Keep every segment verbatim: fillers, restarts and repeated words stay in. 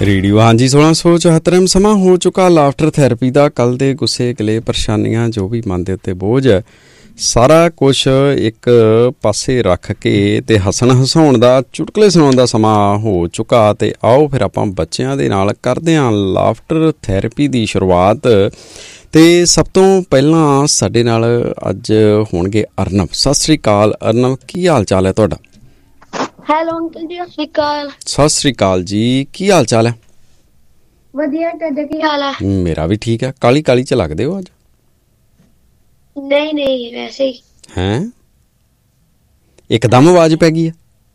Radio ਹਾਂਜੀ ਸੋਲਾਂ ਸੌ ਚੁਹੱਤਰ ਸਮਾਂ ਹੋ ਚੁੱਕਾ ਲਾਫਟਰ ਥੈਰੇਪੀ ਦਾ। ਕੱਲ੍ਹ ਦੇ ਗੁੱਸੇ ਗਿਲੇ ਪਰੇਸ਼ਾਨੀਆਂ ਜੋ ਵੀ ਮਨ ਦੇ ਉੱਤੇ ਬੋਝ ਸਾਰਾ ਕੁਛ ਇੱਕ ਪਾਸੇ ਰੱਖ ਕੇ ਅਤੇ ਹੱਸਣ ਹਸਾਉਣ ਦਾ ਚੁਟਕਲੇ ਸੁਣਾਉਣ ਦਾ ਸਮਾਂ ਹੋ ਚੁੱਕਾ। ਅਤੇ ਆਓ ਫਿਰ ਆਪਾਂ ਬੱਚਿਆਂ ਦੇ ਨਾਲ ਕਰਦੇ ਹਾਂ ਲਾਫਟਰ ਥੈਰੇਪੀ ਦੀ ਸ਼ੁਰੂਆਤ। ਅਤੇ ਸਭ ਤੋਂ ਪਹਿਲਾਂ ਸਾਡੇ ਨਾਲ ਅੱਜ ਹੋਣਗੇ ਅਰਨਵ। ਸਤਿ ਸ਼੍ਰੀ ਅਕਾਲ ਅਰਨਵ, ਕੀ ਹਾਲ ਚਾਲ ਹੈ ਤੁਹਾਡਾ? ਹੈਲੋ ਅੰਕਲ ਜੀ, ਸਤਿ ਸ਼੍ਰੀ ਅਕਾਲ। ਸਤਿ ਸ਼੍ਰੀ ਅਕਾਲ ਜੀ, ਕੀ ਹਾਲ ਚਾਲ ਹੈ? ਵਧੀਆ, ਤੁਹਾਡਾ ਕੀ ਹਾਲ ਹੈ? ਮੇਰਾ ਵੀ ਠੀਕ ਹੈ। ਕਾਲੀ ਕਾਲੀ ਚ ਲੱਗਦੇ ਹੋ ਅੱਜ? ਨਹੀਂ ਨਹੀਂ, ਵੈਸੇ ਹੀ। ਹੈਂ, ਇੱਕਦਮ ਆਵਾਜ਼ ਪੈ ਗਈ ਹੈ?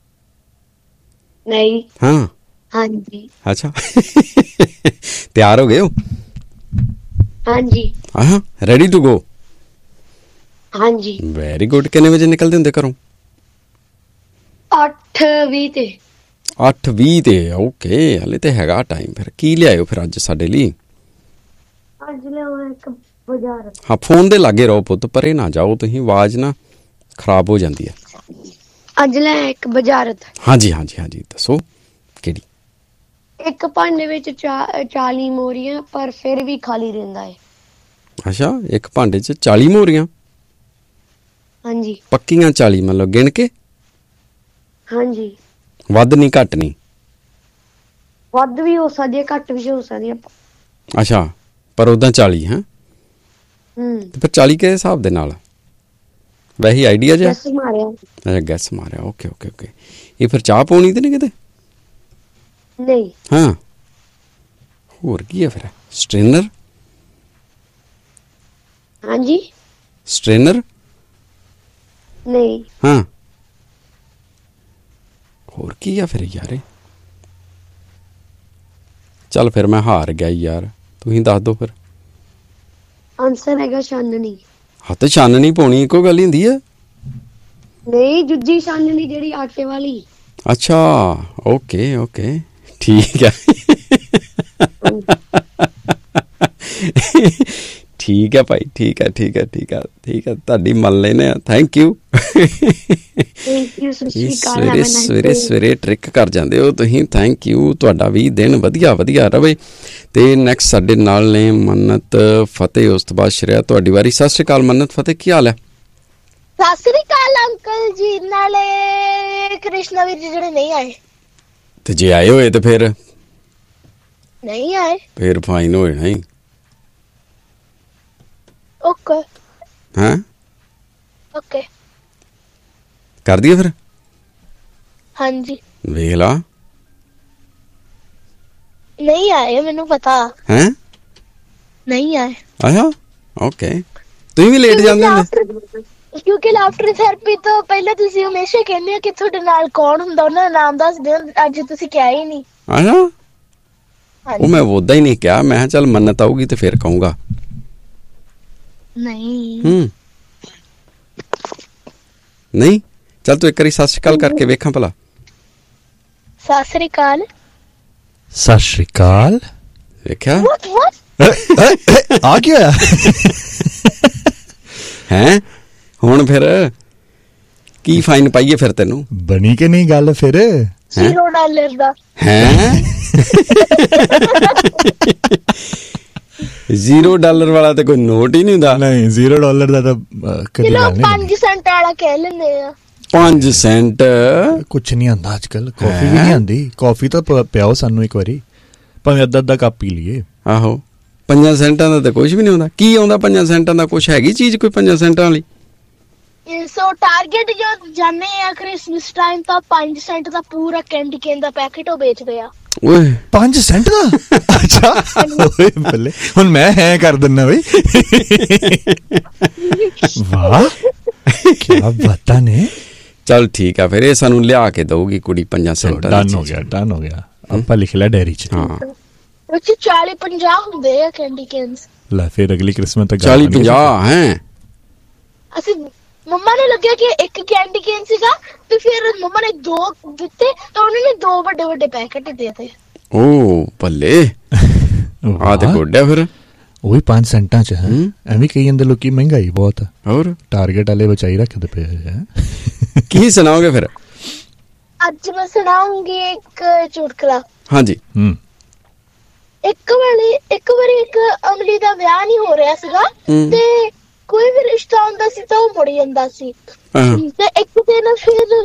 ਨਹੀਂ। ਹਾਂ ਹਾਂਜੀ। ਅੱਛਾ ਤਿਆਰ ਹੋ ਗਏ ਹੋ? ਹਾਂਜੀ। ਹਾਂ, ਰੈਡੀ ਟੂ ਗੋ? ਹਾਂਜੀ। Very good. ਕਿੰਨੇ ਵਜੇ ਨਿਕਲਦੇ ਹੁੰਦੇ ਘਰੋਂ? ਅੱਠ ਵੀਹ ਤੇ। ਅੱਠ ਵੀਹ ਤੇ ਓਕੇ, ਹਲੇ ਤੇ ਹੈਗਾ ਟਾਈਮ। ਫਿਰ ਕੀ ਲਿਆਇਓ ਫਿਰ ਅੱਜ ਸਾਡੇ ਲਈ? ਅੱਜ ਲਿਆਉਣਾ ਇੱਕ ਬਾਜ਼ਾਰ। ਹਾਂ, ਫੋਨ ਦੇ ਲਾਗੇ ਰਹੋ ਪੁੱਤ, ਪਰੇ ਨਾ ਜਾਓ ਤੁਸੀਂ, ਆਵਾਜ਼ ਨਾ ਖਰਾਬ ਹੋ ਜਾਂਦੀ ਹੈ। ਅੱਜ ਲੈ ਇੱਕ ਬਜ਼ਾਰਤ। ਹਾਂਜੀ ਹਾਂਜੀ ਹਾਂਜੀ, ਦੱਸੋ ਕਿਹੜੀ? ਇੱਕ ਭਾਂਡੇ ਵਿੱਚ ਚਾ ਚਾਲੀ ਮੋਰੀਆਂ ਪਰ ਫਿਰ ਵੀ ਖਾਲੀ ਰਹਿੰਦਾ ਹੈ। ਅੱਛਾ, ਇੱਕ ਭਾਂਡੇ 'ਚ ਚਾਲੀ ਮੋਰੀਆਂ? ਹਾਂਜੀ। ਪੱਕੀਆਂ ਚਾਲੀ ਮਤਲਬ ਗਿਣ ਕੇ? ਹਾਂਜੀ। ਵੱਧ ਨਹੀਂ ਘੱਟ ਨਹੀਂ? ਵੱਧ ਵੀ ਹੋ ਸਕਦੀ ਹੈ, ਘੱਟ ਵੀ ਹੋ ਸਕਦੀ ਹੈ। ਅੱਛਾ, ਪਰ ਉੱਦਾਂ ਚਾਲੀ? ਹੈਂ, ਹੂੰ। ਤੇ ਫਿਰ ਚਾਲੀ ਕਿਹੜੇ ਹਿਸਾਬ ਦੇ ਨਾਲ? ਵੈਸੇ ਆਈਡੀਆ ਜਿਹਾ? ਗੈਸ ਮਾਰਿਆ। ਅੱਛਾ, ਗੈਸ ਮਾਰਿਆ। Okay okay okay. ਇਹ ਫਿਰ ਚਾਹ ਪਾਉਣੀ ਤੇ ਨਹੀਂ ਕਿਤੇ? ਨਹੀਂ। ਹਾਂ, ਹੋਰ ਕੀ ਹੈ ਫਿਰ? ਸਟ੍ਰੇਨਰ? ਹਾਂਜੀ। ਸਟ੍ਰੇਨਰ? ਨਹੀਂ। ਹਾਂ, ਹੋਰ ਕੀ ਆ ਫਿਰ ਯਾਰ? ਚੱਲ ਫਿਰ ਮੈਂ ਹਾਰ ਗਿਆ ਯਾਰ, ਤੁਸੀਂ ਦੱਸ ਦਿਓ ਫਿਰ। ਆਨਸਰ ਹੈਗਾ ਛਾਨਣੀ। ਹੱਥ ਛਾਨਣੀ ਪਾਉਣੀ ਇੱਕੋ ਗੱਲ ਹੀ ਹੁੰਦੀ ਹੈ? ਨਹੀਂ, ਦੂਜੀ ਛਾਨਣੀ ਜਿਹੜੀ ਆਟੇ ਵਾਲੀ। ਅੱਛਾ, ਓਕੇ ਓਕੇ, ਠੀਕ ਹੈ ਠੀਕ ਹੈ ਭਾਈ, ਠੀਕ ਹੈ ਠੀਕ ਹੈ ਠੀਕ ਹੈ ਠੀਕ ਹੈ, ਤੁਹਾਡੀ ਮੰਨ ਲੈਨੇ ਆ। Thank you. ਸਵੇਰੇ ਸਵੇਰੇ ਸਵੇਰੇ ਟ੍ਰਿਕ ਕਰ ਜਾਂਦੇ ਹੋ ਤੁਸੀਂ, ਥੈਂਕ ਯੂ। ਤੁਹਾਡਾ ਵੀ ਦਿਨ ਵਧੀਆ ਵਧੀਆ ਰਵੇ। ਤੇ ਨੈਕਸਟ ਸਾਡੇ ਨਾਲ ਨੇ ਮੰਨਤ ਫਤਿਹ, ਉਸ ਤੋਂ ਬਾਅਦ ਸ਼੍ਰੇਆ, ਤੁਹਾਡੀ ਵਾਰੀ। ਸਤਿ ਸ਼੍ਰੀ ਅਕਾਲ ਮੰਨਤ ਫਤਿਹ, ਕੀ ਹਾਲ ਹੈ? ਸਤਿ ਸ਼੍ਰੀ ਅਕਾਲ ਅੰਕਲ ਜੀ। ਨਾਲੇ ਕ੍ਰਿਸ਼ਨਾ ਵੀਰ ਜੀ ਜਿਹੜੇ ਨਹੀਂ ਆਏ। ਤੇ ਜੇ ਆਏ ਹੋਏ ਤੇ ਫਿਰ? ਨਹੀਂ ਆਏ ਫਿਰ ਫਾਈਨ ਹੋਏ ਨਹੀਂ? ਓਕੇ। ਹੈਂ, ਓਕੇ ਕਰ ਦਈਏ ਫਿਰ? ਹਾਂਜੀ। ਵੇਖ ਲਾ, ਨਹੀਂ ਆਏ, ਮੈਨੂੰ ਪਤਾ। ਹੈਂ, ਨਹੀਂ ਆਏ। ਅੱਛਾ ਓਕੇ। ਤੁਸੀਂ ਵੀ ਲੇਟ ਜਾਂਦੇ ਹੁੰਦੇ? ਕਿਉਂਕਿ ਲਾਫਟਰ ਥੈਰੇਪੀ ਤੋਂ ਪਹਿਲਾਂ ਤੁਸੀਂ ਹਮੇਸ਼ਾ ਕਹਿੰਦੇ ਹੋ ਕਿ ਤੁਹਾਡੇ ਨਾਲ ਕੌਣ ਹੁੰਦਾ, ਉਹਨਾਂ ਦਾ ਨਾਮ ਦੱਸ ਦਿਓ। ਅੱਜ ਤੁਸੀਂ ਕਿਹਾ ਹੀ ਨਹੀਂ। ਅੱਛਾ, ਉਹ ਮੈਂ ਉਦਾਂ ਹੀ ਨਹੀਂ ਕਿਹਾ, ਮੈਂ ਕਿਹਾ ਚੱਲ ਮੰਨਤ ਆਊਗੀ ਤੇ ਫਿਰ ਕਹੂੰਗਾ। ਨਹੀਂ। ਹੂੰ, ਨਹੀਂ, ਚੱਲ ਤੂੰ ਇੱਕ ਵਾਰੀ ਸਤਿ ਸ਼੍ਰੀ ਅਕਾਲ ਕਰਕੇ ਵੇਖਾਂ ਭਲਾ। ਸਤਿ ਸ਼੍ਰੀ ਅਕਾਲ। ਸਤਿ ਸ਼੍ਰੀ ਅਕਾਲ। ਵੇਖਿਆ ਆ ਕੀ ਹੋਇਆ? ਹੈਂ, ਹੁਣ ਫਿਰ ਕੀ ਫਾਈਨ ਪਾਈਏ ਫਿਰ ਤੈਨੂੰ? ਬਣੀ ਕਿ ਨਹੀਂ ਗੱਲ ਫਿਰ? ਜ਼ੀਰੋ ਡਾਲਰ ਦਾ। ਹੈਂ, ਜ਼ੀਰੋ ਡਾਲਰ ਵਾਲਾ ਤੇ ਕੋਈ ਨੋਟ ਹੀ ਨਹੀਂ ਹੁੰਦਾ। ਨਹੀਂ, ਜ਼ੀਰੋ ਡਾਲਰ ਦਾ ਤਾਂ ਕਦੀ ਗੱਲ ਨਹੀਂ। ਪੰਜ ਸੈਂਟ ਵਾਲਾ ਕਹਿ ਲੈਂਦੇ ਆ। ਪੰਜ ਸੈਂਟ ਕੁਛ ਨਹੀਂ ਆਉਂਦਾ ਅੱਜ ਕੱਲ। ਕਾਫੀ ਵੀ ਨਹੀਂ ਆਉਂਦੀ। ਕਾਫੀ ਤਾਂ ਪਿਆਓ ਸਾਨੂੰ ਇੱਕ ਵਾਰੀ, ਭਾਵੇਂ ਅੱਧਾ ਅੱਧਾ ਕੱਪ ਪੀ ਲਈਏ। ਆਹੋ, ਪੰਜਾਂ ਸੈਂਟਾਂ ਦਾ ਤਾਂ ਕੁਛ ਵੀ ਨਹੀਂ ਆਉਂਦਾ। ਕੀ ਆਉਂਦਾ ਪੰਜਾਂ ਸੈਂਟਾਂ ਦਾ? ਕੁਛ ਹੈਗੀ ਚੀਜ਼ ਕੋਈ ਪੰਜਾਂ ਸੈਂਟਾਂ ਵਾਲੀ? ਸੋ ਟਾਰਗੇਟ ਜੋ ਜਾਣੇ ਆ ਕ੍ਰਿਸਮਸ ਟਾਈਮ ਤਾਂ ਪੰਜ ਸੈਂਟ ਦਾ ਪੂਰਾ ਕੈਂਡੀ ਕੇਨ ਦਾ ਪੈਕੇਟ ਉਹ ਵੇਚਦੇ ਆ। ਓਏ, ਪੰਜ ਸੈਂਟ ਦਾ? ਅੱਛਾ, ਓਏ ਬੱਲੇ, ਹੁਣ ਮੈਂ ਹੈ ਕਰ ਦਿੰਦਾ ਬਈ। ਵਾਹ, ਕੀ ਬਾਤਾਂ ਨੇ। ਚੱਲ ਠੀਕ ਆ, ਫਿਰ ਇਹ ਸਾਨੂੰ ਲਿਆ ਕੇ ਦਊਗੀ ਕੁੜੀ ਪੰਜਾਂ ਸੈਂਟਾਂ। ਡਨ ਹੋ ਗਿਆ, ਡਨ ਹੋ ਗਿਆ। ਆਪਾਂ ਲਿਖ ਲਿਆ ਡੈਰੀ ਚ। ਹਾਂ, ਉੱਚ ਚਾਲੀ ਪੰਜਾਹ ਹੁੰਦੇ ਆ ਕੈਂਡੀ ਕੇਨਸ। ਲੈ ਫਿਰ ਅਗਲੀ ਕ੍ਰਿਸਮਸ ਤੱਕ ਚਾਲੀ ਪੰਜਾਹ ਹੈ? ਅਸੀਂ ਮੰਮਾ ਨੇ ਲੱਗਿਆ ਕਿ ਇੱਕ ਕੈਂਡੀ ਕੇਨ ਸੀਗਾ ਤੇ ਫਿਰ ਮੰਮਾ ਨੇ ਦੋ ਦਿੱਤੇ ਤਾਂ ਉਹਨਾਂ ਨੇ ਦੋ ਵੱਡੇ ਵੱਡੇ ਪੈਕੇਟ ਦੇ ਦਿੱਤੇ। ਓ ਭੱਲੇ, ਆ ਤੇ ਗੋਡਿਆ ਫਿਰ। ਉਹੀ ਪੰਜ ਸੈਂਟਾਂ ਚ ਹੈ। ਐਵੇਂ ਕਹੀ ਜਾਂਦੇ ਲੋਕੀ ਮਹਿੰਗਾਈ ਬਹੁਤ। ਹੋਰ ਟਾਰਗੇਟ ਵਾਲੇ ਬਚਾਈ ਰੱਖਦੇ ਪਏ ਹੈ। ਕੀ ਸੁਣਾਓਗੇ ਫਿਰ? ਅੱਜ ਮੈਂ ਸੁਣਾਉਂਗੀ ਇੱਕ ਚੁਟਕਲਾ। ਹਾਂਜੀ। ਹੂੰ ਇੱਕ ਵਾਰੀ ਇੱਕ ਵਾਰੀ ਇੱਕ ਅਮਲੀ ਦਾ ਵਿਆਹ ਨਹੀਂ ਹੋ ਰਿਹਾ ਸੀਗਾ ਤੇ ਕੋਈ ਵੀ ਰਿਸ਼ਤਾ ਹੁੰਦਾ ਸੀ ਤਾਂ ਉਹ ਮੁੜ ਜਾਂਦਾ ਸੀ ਤੇ ਇੱਕ ਦਿਨ ਫਿਰ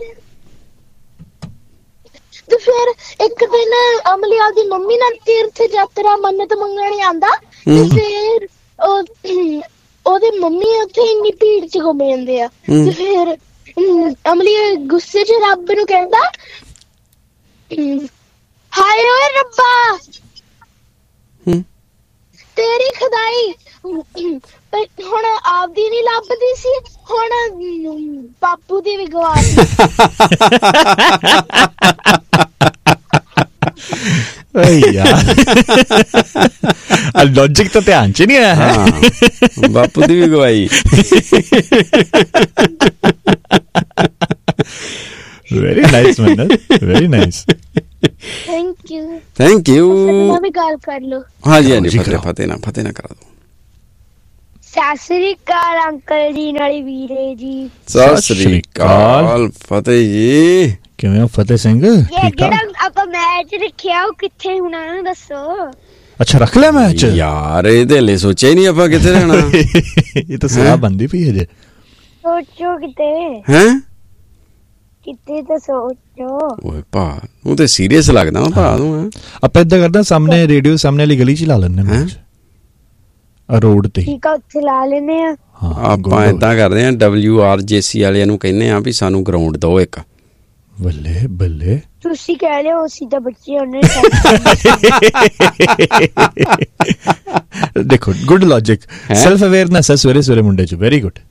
ਤੇ ਫਿਰ ਇੱਕ ਦਿਨ ਅਮਲੀ ਆਪਦੀ ਮੰਮੀ ਨਾਲ ਤੀਰਥ ਯਾਤਰਾ ਮੰਨਤ ਮੰਗਣ ਆਂਦਾ ਤੇ ਫਿਰ ਉਹਦੇ ਮੰਮੀ ਉੱਥੇ ਇੰਨੀ ਭੀੜ ਚ ਗੁੰਮ ਜਾਂਦੇ ਆ ਤੇ ਫਿਰ ਅਮਲੀ ਗੁੱਸੇ ਚ ਰੱਬ ਨੂੰ ਕਹਿੰਦਾ ਹਾਏ ਓਏ ਰੱਬਾ ਤੇਰੀ ਖੁਦਾਈ ਹੁਣ ਆਪਦੀ ਨੀ ਲੱਭਦੀ ਸੀ ਹੁਣ ਬਾਪੂ ਦੀ ਵੀ ਗਵਾ ਯਾਰ ਲੌਜਿਕ ਤਾਂ ਧਿਆਨ ਚ ਨਹੀਂ ਆਇਆ ਹੈ ਬਾਪੂ ਦੀ ਵੀ ਗਵਾਈ very nice Mannat very nice thank you thank you ਮੈਂ ਵੀ ਗੱਲ ਕਰ ਲਓ ਹਾਂਜੀ ਹਾਂਜੀ ਫਤਿਹ ਫਤਿਹ ਨਾ ਫਤਿਹ ਨਾ ਕਰਾ ਦੋ ਸਤਿ ਸ੍ਰੀ ਅਕਾਲ ਅੰਕਲ ਜੀ ਨਾਲੇ ਵੀਰੇ ਜੀ ਸਤਿ ਸ੍ਰੀ ਅਕਾਲ ਫਤਿਹ ਜੀ ਕਿਵੇਂ ਹੋ ਫਤਿਹ ਸਿੰਘ ਜਿਹੜਾ ਆਪਾਂ ਮੈਚ ਰੱਖਿਆ ਉਹ ਕਿੱਥੇ ਹੋਣਾ ਦੱਸੋ ਅੱਛਾ ਰੱਖ ਲਿਆ ਮੈਚ ਯਾਰ ਇਹਦੇ ਲਈ ਸੋਚਿਆ ਹੀ ਨਹੀਂ ਆਪਾਂ ਕਿੱਥੇ ਰਹਿਣਾ ਇਹ ਤਾਂ ਸਲਾਹ ਬੰਦੀ ਪਈ ਹਜੇ ਸੋਚੋ ਕਿਤੇ ਹੈ ਕਿਤੇ ਤਾਂ ਸੋਚੋ ਓਏ ਭਾ ਉਹ ਤੇ ਸੀਰੀਅਸ ਲੱਗਦਾ ਭਾ ਤੂੰ ਆਪਾਂ ਏਦਾਂ ਕਰਦਾ ਸਾਹਮਣੇ ਰੇਡੀਓ ਸਾਹਮਣੇ ਵਾਲੀ ਗਲੀ ਚ ਲਾ ਲੈਣੇ ਮੈਚ ਆ ਰੋਡ ਤੇ ਠੀਕ ਆ ਉੱਥੇ ਲਾ ਲੈਨੇ ਆ ਆਪਾਂ ਏਦਾਂ ਕਰਦੇ ਆ ਡਬਲਯੂ ਆਰ ਜੇ ਸੀ ਵਾਲਿਆਂ ਨੂੰ ਕਹਿੰਦੇ ਆ ਵੀ ਸਾਨੂੰ ਗਰਾਊਂਡ ਦਿਓ ਇੱਕ ਬੱਲੇ ਬੱਲੇ ਤੁਸੀਂ ਕਹਿ ਲਿਓ ਅਸੀਂ ਤਾਂ ਬੱਚੇ ਉਹਨੇ ਦੇਖੋ ਗੁੱਡ ਲੌਜਿਕ ਸੈਲਫ ਅਵੇਅਰਨੈਸ ਹੈ ਸਵੇਰੇ ਸਵੇਰੇ ਮੁੰਡੇ ਚ ਵੈਰੀ ਗੁੱਡ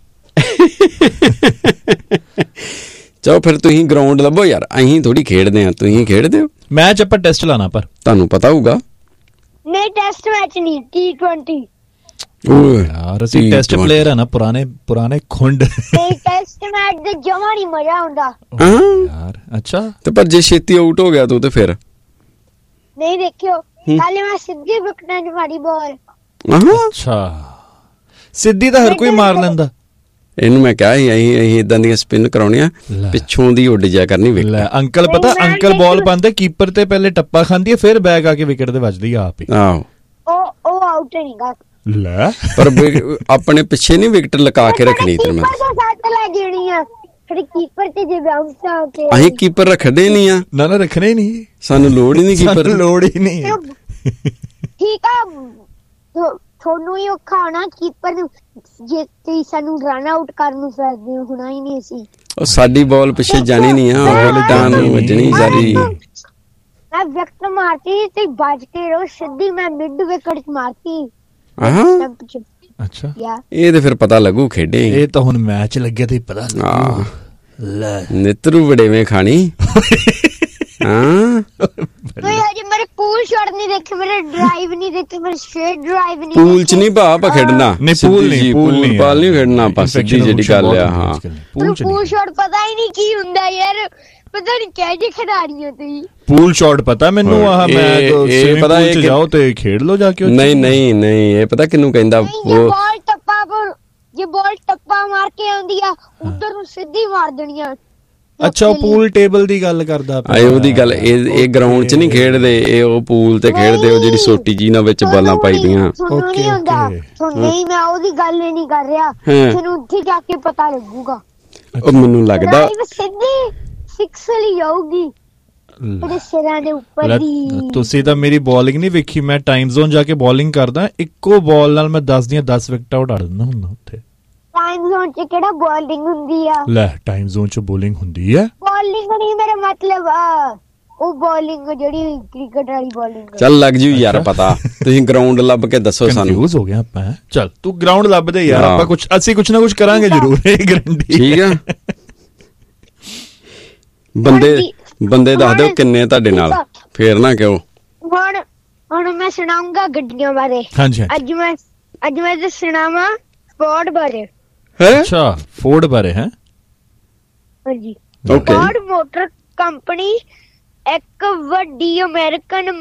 ਚਲੋ ਫਿਰ ਤੁਸੀਂ ਗਰਾਊਂਡ ਲੱਭੋ ਯਾਰ ਅਸੀਂ ਥੋੜੀ ਖੇਡਦੇ ਆ ਤੁਸੀਂ ਖੇਡਦੇ ਹੋ ਮੈਚ ਆਪਾਂ ਟੈਸਟ ਲਾਣਾ ਪਰ ਤੁਹਾਨੂੰ ਪਤਾ ਹੋਊਗਾ ਨਹੀਂ ਟੈਸਟ ਮੈਚ ਨਹੀਂ ਟੀ ਟਵੈਂਟੀ ਓਏ ਯਾਰ ਅਸੀਂ ਟੈਸਟ ਪਲੇਅਰ ਆ ਨਾ ਪੁਰਾਣੇ ਪੁਰਾਣੇ ਖੁੰਡ ਨਹੀਂ ਟੈਸਟ ਮੈਚ ਦੇ ਜਮਾ ਨਹੀਂ ਮਜ਼ਾ ਆਉਂਦਾ ਯਾਰ ਅੱਛਾ ਤੇ ਪਰ ਜੇ ਛੇਤੀ ਆਊਟ ਹੋ ਗਿਆ ਤੂੰ ਤੇ ਫਿਰ ਨਹੀਂ ਦੇਖਿਓ ਕੱਲ ਮੈਂ ਸਿੱਧੀ ਵਿਕਟਾਂ 'ਚ ਮਾਰੀ ਬਾਲ ਅੱਛਾ ਸਿੱਧੀ ਤਾਂ ਹਰ ਕੋਈ ਮਾਰ ਲੈਂਦਾ ਇਹਨੂੰ ਮੈਂ ਕਿਹਾ ਸੀ ਅਸੀਂ ਅਸੀਂ ਇਦਾਂ ਦੀਆਂ ਸਪਿਨ ਕਰਾਉਣੀਆਂ ਪਿੱਛੋਂ ਦੀ ਉੱਡ ਜਾ ਕਰਨੀ ਵਿਕਟ ਅੰਕਲ ਪਤਾ ਅੰਕਲ ਬਾਲ ਪਾਉਂਦੇ ਕੀਪਰ ਤੇ ਪਹਿਲੇ ਟੱਪਾ ਖਾਂਦੀ ਹੈ ਫਿਰ ਬੈਕ ਆ ਕੇ ਵਿਕਟ ਤੇ ਵੱਜਦੀ ਆ ਆਪ ਹੀ ਆਹੋ ਉਹ ਉਹ ਆਊਟ ਨਹੀਂ ਗਾ ਲੈ ਪਰ ਆਪਣੇ ਪਿੱਛੇ ਨਹੀਂ ਵਿਕਟ ਲਗਾ ਕੇ ਰੱਖਣੀ ਤੇ ਮੈਂ ਸੱਟ ਲੱਗ ਜਣੀ ਆ ਫਿਰ ਕੀਪਰ ਤੇ ਜੇ ਬਾਉਂਸ ਆ ਕੇ ਅਸੀਂ ਕੀਪਰ ਰੱਖਦੇ ਨਹੀਂ ਆ ਨਾ ਨਾ ਰੱਖਣੇ ਨਹੀਂ ਸਾਨੂੰ ਲੋੜ ਹੀ ਨਹੀਂ ਕੀਪਰ ਦੀ ਲੋੜ ਹੀ ਨਹੀਂ ਠੀਕ ਆ ਤੁਹਾਨੂੰ ਹੀ ਔਖਾ ਹੋਣਾ ਕੀਪਰ ਨੂੰ ਜੇ ਤੁਸੀਂ ਸਾਨੂੰ ਰਨ ਆਊਟ ਕਰਨ ਨੂੰ ਫਿਰਦੇ ਹੋ ਹੋਣਾ ਹੀ ਨਹੀਂ ਸੀ ਉਹ ਸਾਡੀ ਬਾਲ ਪਿੱਛੇ ਜਾਣੀ ਨਹੀਂ ਆ ਉਲਟਾਂ ਨੂੰ ਵੱਜਣੀ ਸਾਰੀ ਮੈਂ ਵਿਕਟ ਮਾਰਤੀ ਤੇ ਬਚ ਕੇ ਰੋ ਸਿੱਧੀ ਮੈਂ ਮਿਡ ਵਿਕਟ ਚ ਮਾਰਤੀ ਅੱਛਾ ਇਹ ਤੇ ਫਿਰ ਪਤਾ ਲੱਗੂ ਖੇਡੇ ਇਹ ਤਾਂ ਹੁਣ ਮੈਚ ਲੱਗਿਆ ਤੇ ਪਤਾ ਲੱਗੂ ਲੈ ਨਿਤਰੂ ਵੜੇਵੇਂ ਖਾਣੀ ਹਾਂ ਮੈਂ ਹਜੇ ਮੇਰੇ ਪੂਲ ਸ਼ਾਟ ਨਹੀਂ ਦੇਖੇ ਮੇਰੇ ਡਰਾਈਵ ਨਹੀਂ ਦੇਖੇ ਮੇਰੇ ਸਟ੍ਰੇਟ ਡਰਾਈਵ ਨਹੀਂ ਪੂਲ ਚ ਨਹੀਂ ਭਾ ਆਪਾਂ ਖੇਡਣਾ ਨਹੀਂ ਪੂਲ ਨਹੀਂ ਪੂਲ ਨਹੀਂ ਪਾਲ ਨਹੀਂ ਖੇਡਣਾ ਆਪਾਂ ਸਿੱਧੀ ਜਿਹੜੀ ਗੱਲ ਆ ਹਾਂ ਪੂਲ ਸ਼ਾਟ ਪਤਾ ਹੀ ਨਹੀਂ ਕੀ ਹੁੰਦਾ ਯਾਰ ਪਤਾ ਨਹੀਂ ਕਿਹੜੇ ਜਿਹੇ ਖਿਡਾਰੀ ਹੋ ਤੁਸੀਂ ਪੂਲ ਸ਼ਾਟ ਪਤਾ ਮੈਨੂੰ ਆਹ ਮੈਂ ਇਹ ਪਤਾ ਇਹ ਜਾਓ ਤੇ ਖੇਡ ਲੋ ਜਾ ਕੇ ਨਹੀਂ ਨਹੀਂ ਨਹੀਂ ਇਹ ਪਤਾ ਕਿਹਨੂੰ ਕਹਿੰਦਾ ਉਹ ਬਾਲ ਟੱਪਾ ਪਰ ਜੇ ਬਾਲ ਟੱਪਾ ਮਾਰ ਕੇ ਆਉਂਦੀ ਆ ਉਧਰ ਨੂੰ ਸਿੱਧੀ ਮਾਰ ਦੇਣੀ ਆ ਅੱਛਾ ਉਹ ਪੂਲ ਟੇਬਲ ਦੀ ਗੱਲ ਕਰਦਾ ਆਏ ਉਹਦੀ ਗੱਲ ਇਹ ਇਹ ਗਰਾਊਂਡ 'ਚ ਨਹੀਂ ਖੇਡਦੇ ਇਹ ਉਹ ਪੂਲ ਤੇ ਖੇਡਦੇ ਉਹ ਜਿਹੜੀ ਸੋਟੀ ਜੀ ਨਾਲ ਵਿੱਚ ਬਾਲਾਂ ਪਾਈਦੀਆਂ ਓਕੇ ਓਕੇ ਨਹੀਂ ਮੈਂ ਉਹਦੀ ਗੱਲ ਨਹੀਂ ਕਰ ਰਿਹਾ ਤੁਹਾਨੂੰ ਉੱਥੇ ਜਾ ਕੇ ਪਤਾ ਲੱਗੂਗਾ ਉਹ ਮੈਨੂੰ ਲੱਗਦਾ ਸਿੱਧੀ ਸਿਕਸ ਲਈ ਜਾਊਗੀ ਉਹਦੇ ਸਿਰਾਂ ਦੇ ਉੱਪਰ ਦੀ ਤੁਸੀਂ ਤਾਂ ਮੇਰੀ ਬੋਲਿੰਗ ਨਹੀਂ ਵੇਖੀ ਮੈਂ ਟਾਈਮ ਜ਼ੋਨ ਜਾ ਕੇ ਬੋਲਿੰਗ ਕਰਦਾ ਇੱਕੋ ਬਾਲ ਨਾਲ ਮੈਂ ਦਸ ਦੀਆਂ ਦਸ ਵਿਕਟਾਂ ਉਡਾ ਦਿੰਦਾ ਹੁੰਦਾ ਉੱਥੇ ਟਾਈਮ ਜ਼ੋਨ 'ਚ ਕਿਹੜਾ ਬੋਲਿੰਗ ਹੁੰਦੀ ਆ ਲੈ ਟਾਈਮ ਜ਼ੋਨ 'ਚ ਬੋਲਿੰਗ ਹੁੰਦੀ ਹੈ ਬੋਲਿੰਗ ਨਹੀਂ ਮੇਰਾ ਮਤਲਬ ਆ ਉਹ ਬੋਲਿੰਗ ਜਿਹੜੀ ਕ੍ਰਿਕਟ ਵਾਲੀ ਬੋਲਿੰਗ ਚੱਲ ਲੱਗ ਜੂ ਯਾਰ ਪਤਾ ਤੁਸੀਂ ਗਰਾਊਂਡ ਲੱਭ ਕੇ ਦੱਸੋ ਸਾਨੂੰ ਕਨਫਿਊਜ਼ ਹੋ ਗਿਆ ਆਪਾਂ ਚੱਲ ਤੂੰ ਗਰਾਊਂਡ ਲੱਭ ਦੇ ਯਾਰ ਆਪਾਂ ਕੁਝ ਅਸੀਂ ਕੁਝ ਨਾ ਕੁਝ ਕਰਾਂਗੇ ਜ਼ਰੂਰ ਇਹ ਗਰੰਟੀ ਠੀਕ ਆ ਬੰਦੇ ਬੰਦੇ ਦੱਸ ਦਿਓ ਕਿੰਨੇ ਤੁਹਾਡੇ ਨਾਲ ਫੇਰ ਨਾ ਕਿਉਂ ਹੁਣ ਹੁਣ ਮੈਂ ਸੁਣਾਉਂਗਾ ਗੱਡੀਆਂ ਬਾਰੇ ਹਾਂਜੀ ਅੱਜ ਮੈਂ ਅੱਜ ਮੈਂ ਦੱਸਣਾ ਵਾ ਫੋਰਡ ਬਾਰੇ ਅੱਛਾ ਫੋਰਡ ਬਾਰੇ ਹੈ ਹਾਂਜੀ ਓਕੇ ਫੋਰਡ ਮੋਟਰ ਕੰਪਨੀ ਇੱਕ ਵੱਡੀ ਅਮਰੀਕਨ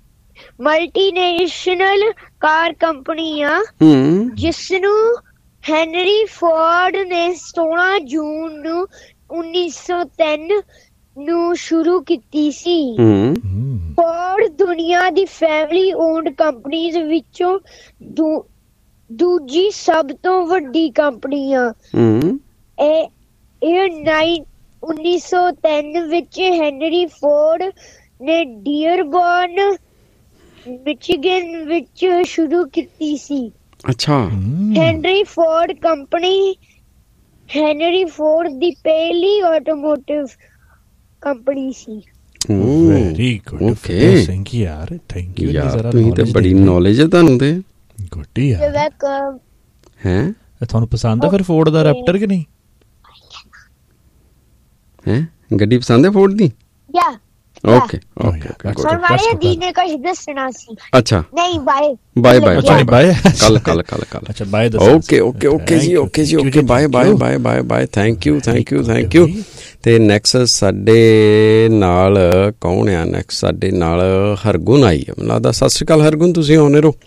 ਮਲਟੀਨੈਸ਼ਨਲ ਕਾਰ ਕੰਪਨੀ ਆ ਜਿਸ ਨੂੰ ਹੈਨਰੀ ਫੋਰਡ ਨੇ ਸੋਲਾਂ ਜੂਨ ਨੂੰ ਉੱਨੀ ਸੌ ਤਿੰਨ ਨੂੰ ਸ਼ੁਰੂ ਕੀਤੀ ਸੀ। ਫੋਰਡ ਦੁਨੀਆ ਉਹਨਾਂ ਦੀ ਫੈਮਿਲੀ ਓਨਡ ਕੰਪਨੀਜ਼ ਵਿੱਚੋਂ ਦੂ- ਦੂਜੀ ਸਭ ਤੋਂ ਵੱਡੀ ਕੰਪਨੀ ਆ। ਹੂੰ ਇਹ ਇਹ ਨਾਈਨ ਉੱਨੀ ਸੌ ਤਿੰਨ ਵਿੱਚ ਹੈਨਰੀ ਫੋਰਡ ਨੇ ਡੀਅਰਬੌਰਨ ਮਿਚੀਗਨ ਵਿੱਚ ਸ਼ੁਰੂ ਕੀਤੀ ਸੀ। ਅੱਛਾ Henry Ford company Henry Ford ਦੀ ਪਹਿਲੀ automotive company C. Very good okay thank you ਯਾਰ ਥੈਂਕ ਯੂ ਯਾਰ ਤੁਸੀਂ ਤੇ ਬੜੀ ਨੌਲੇਜ ਹੈ ਤੁਹਾਨੂੰ ਤੇ ਗੁੱਡ ਯਾਰ ਵੈਲਕਮ। ਹੈ ਤੁਹਾਨੂੰ ਪਸੰਦ ਆ ਫਿਰ ਫੋਰਡ ਦਾ ਰੈਪਟਰ ਕਿ ਨਹੀਂ? ਹੈ ਗੱਡੀ ਪਸੰਦ ਹੈ ਫੋਰਡ ਦੀ? ਯਾ ਓਕੇ ਓਕੇ ਸਰ ਮਾਰੇ ਦੀ ਨੇ ਕੁਝ ਦੱਸਣਾ ਸੀ। ਅੱਛਾ ਨਹੀਂ ਬਾਏ ਬਾਏ ਬਾਏ ਅੱਛਾ ਬਾਏ ਕੱਲ ਕੱਲ ਕੱਲ ਕੱਲ ਅੱਛਾ ਬਾਏ ਦੱਸ ਓਕੇ ਓਕੇ ਓਕੇ ਜੀ ਓਕੇ ਜੀ okay bye bye bye bye bye thank you thank you thank you. ਤੇ ਨੈਕਸਟ ਸਾਡੇ ਨਾਲ ਕੌਣ ਆ? ਨੈਕਸਟ ਸਾਡੇ ਨਾਲ ਹਰਗੁਣ ਆਈ ਹੈ ਮੈਨੂੰ ਲੱਗਦਾ। ਸਤਿ ਸ਼੍ਰੀ ਅਕਾਲ ਹਰਗੁਣ, ਤੁਸੀਂ ਆਉਣੇ ਰਹੋ।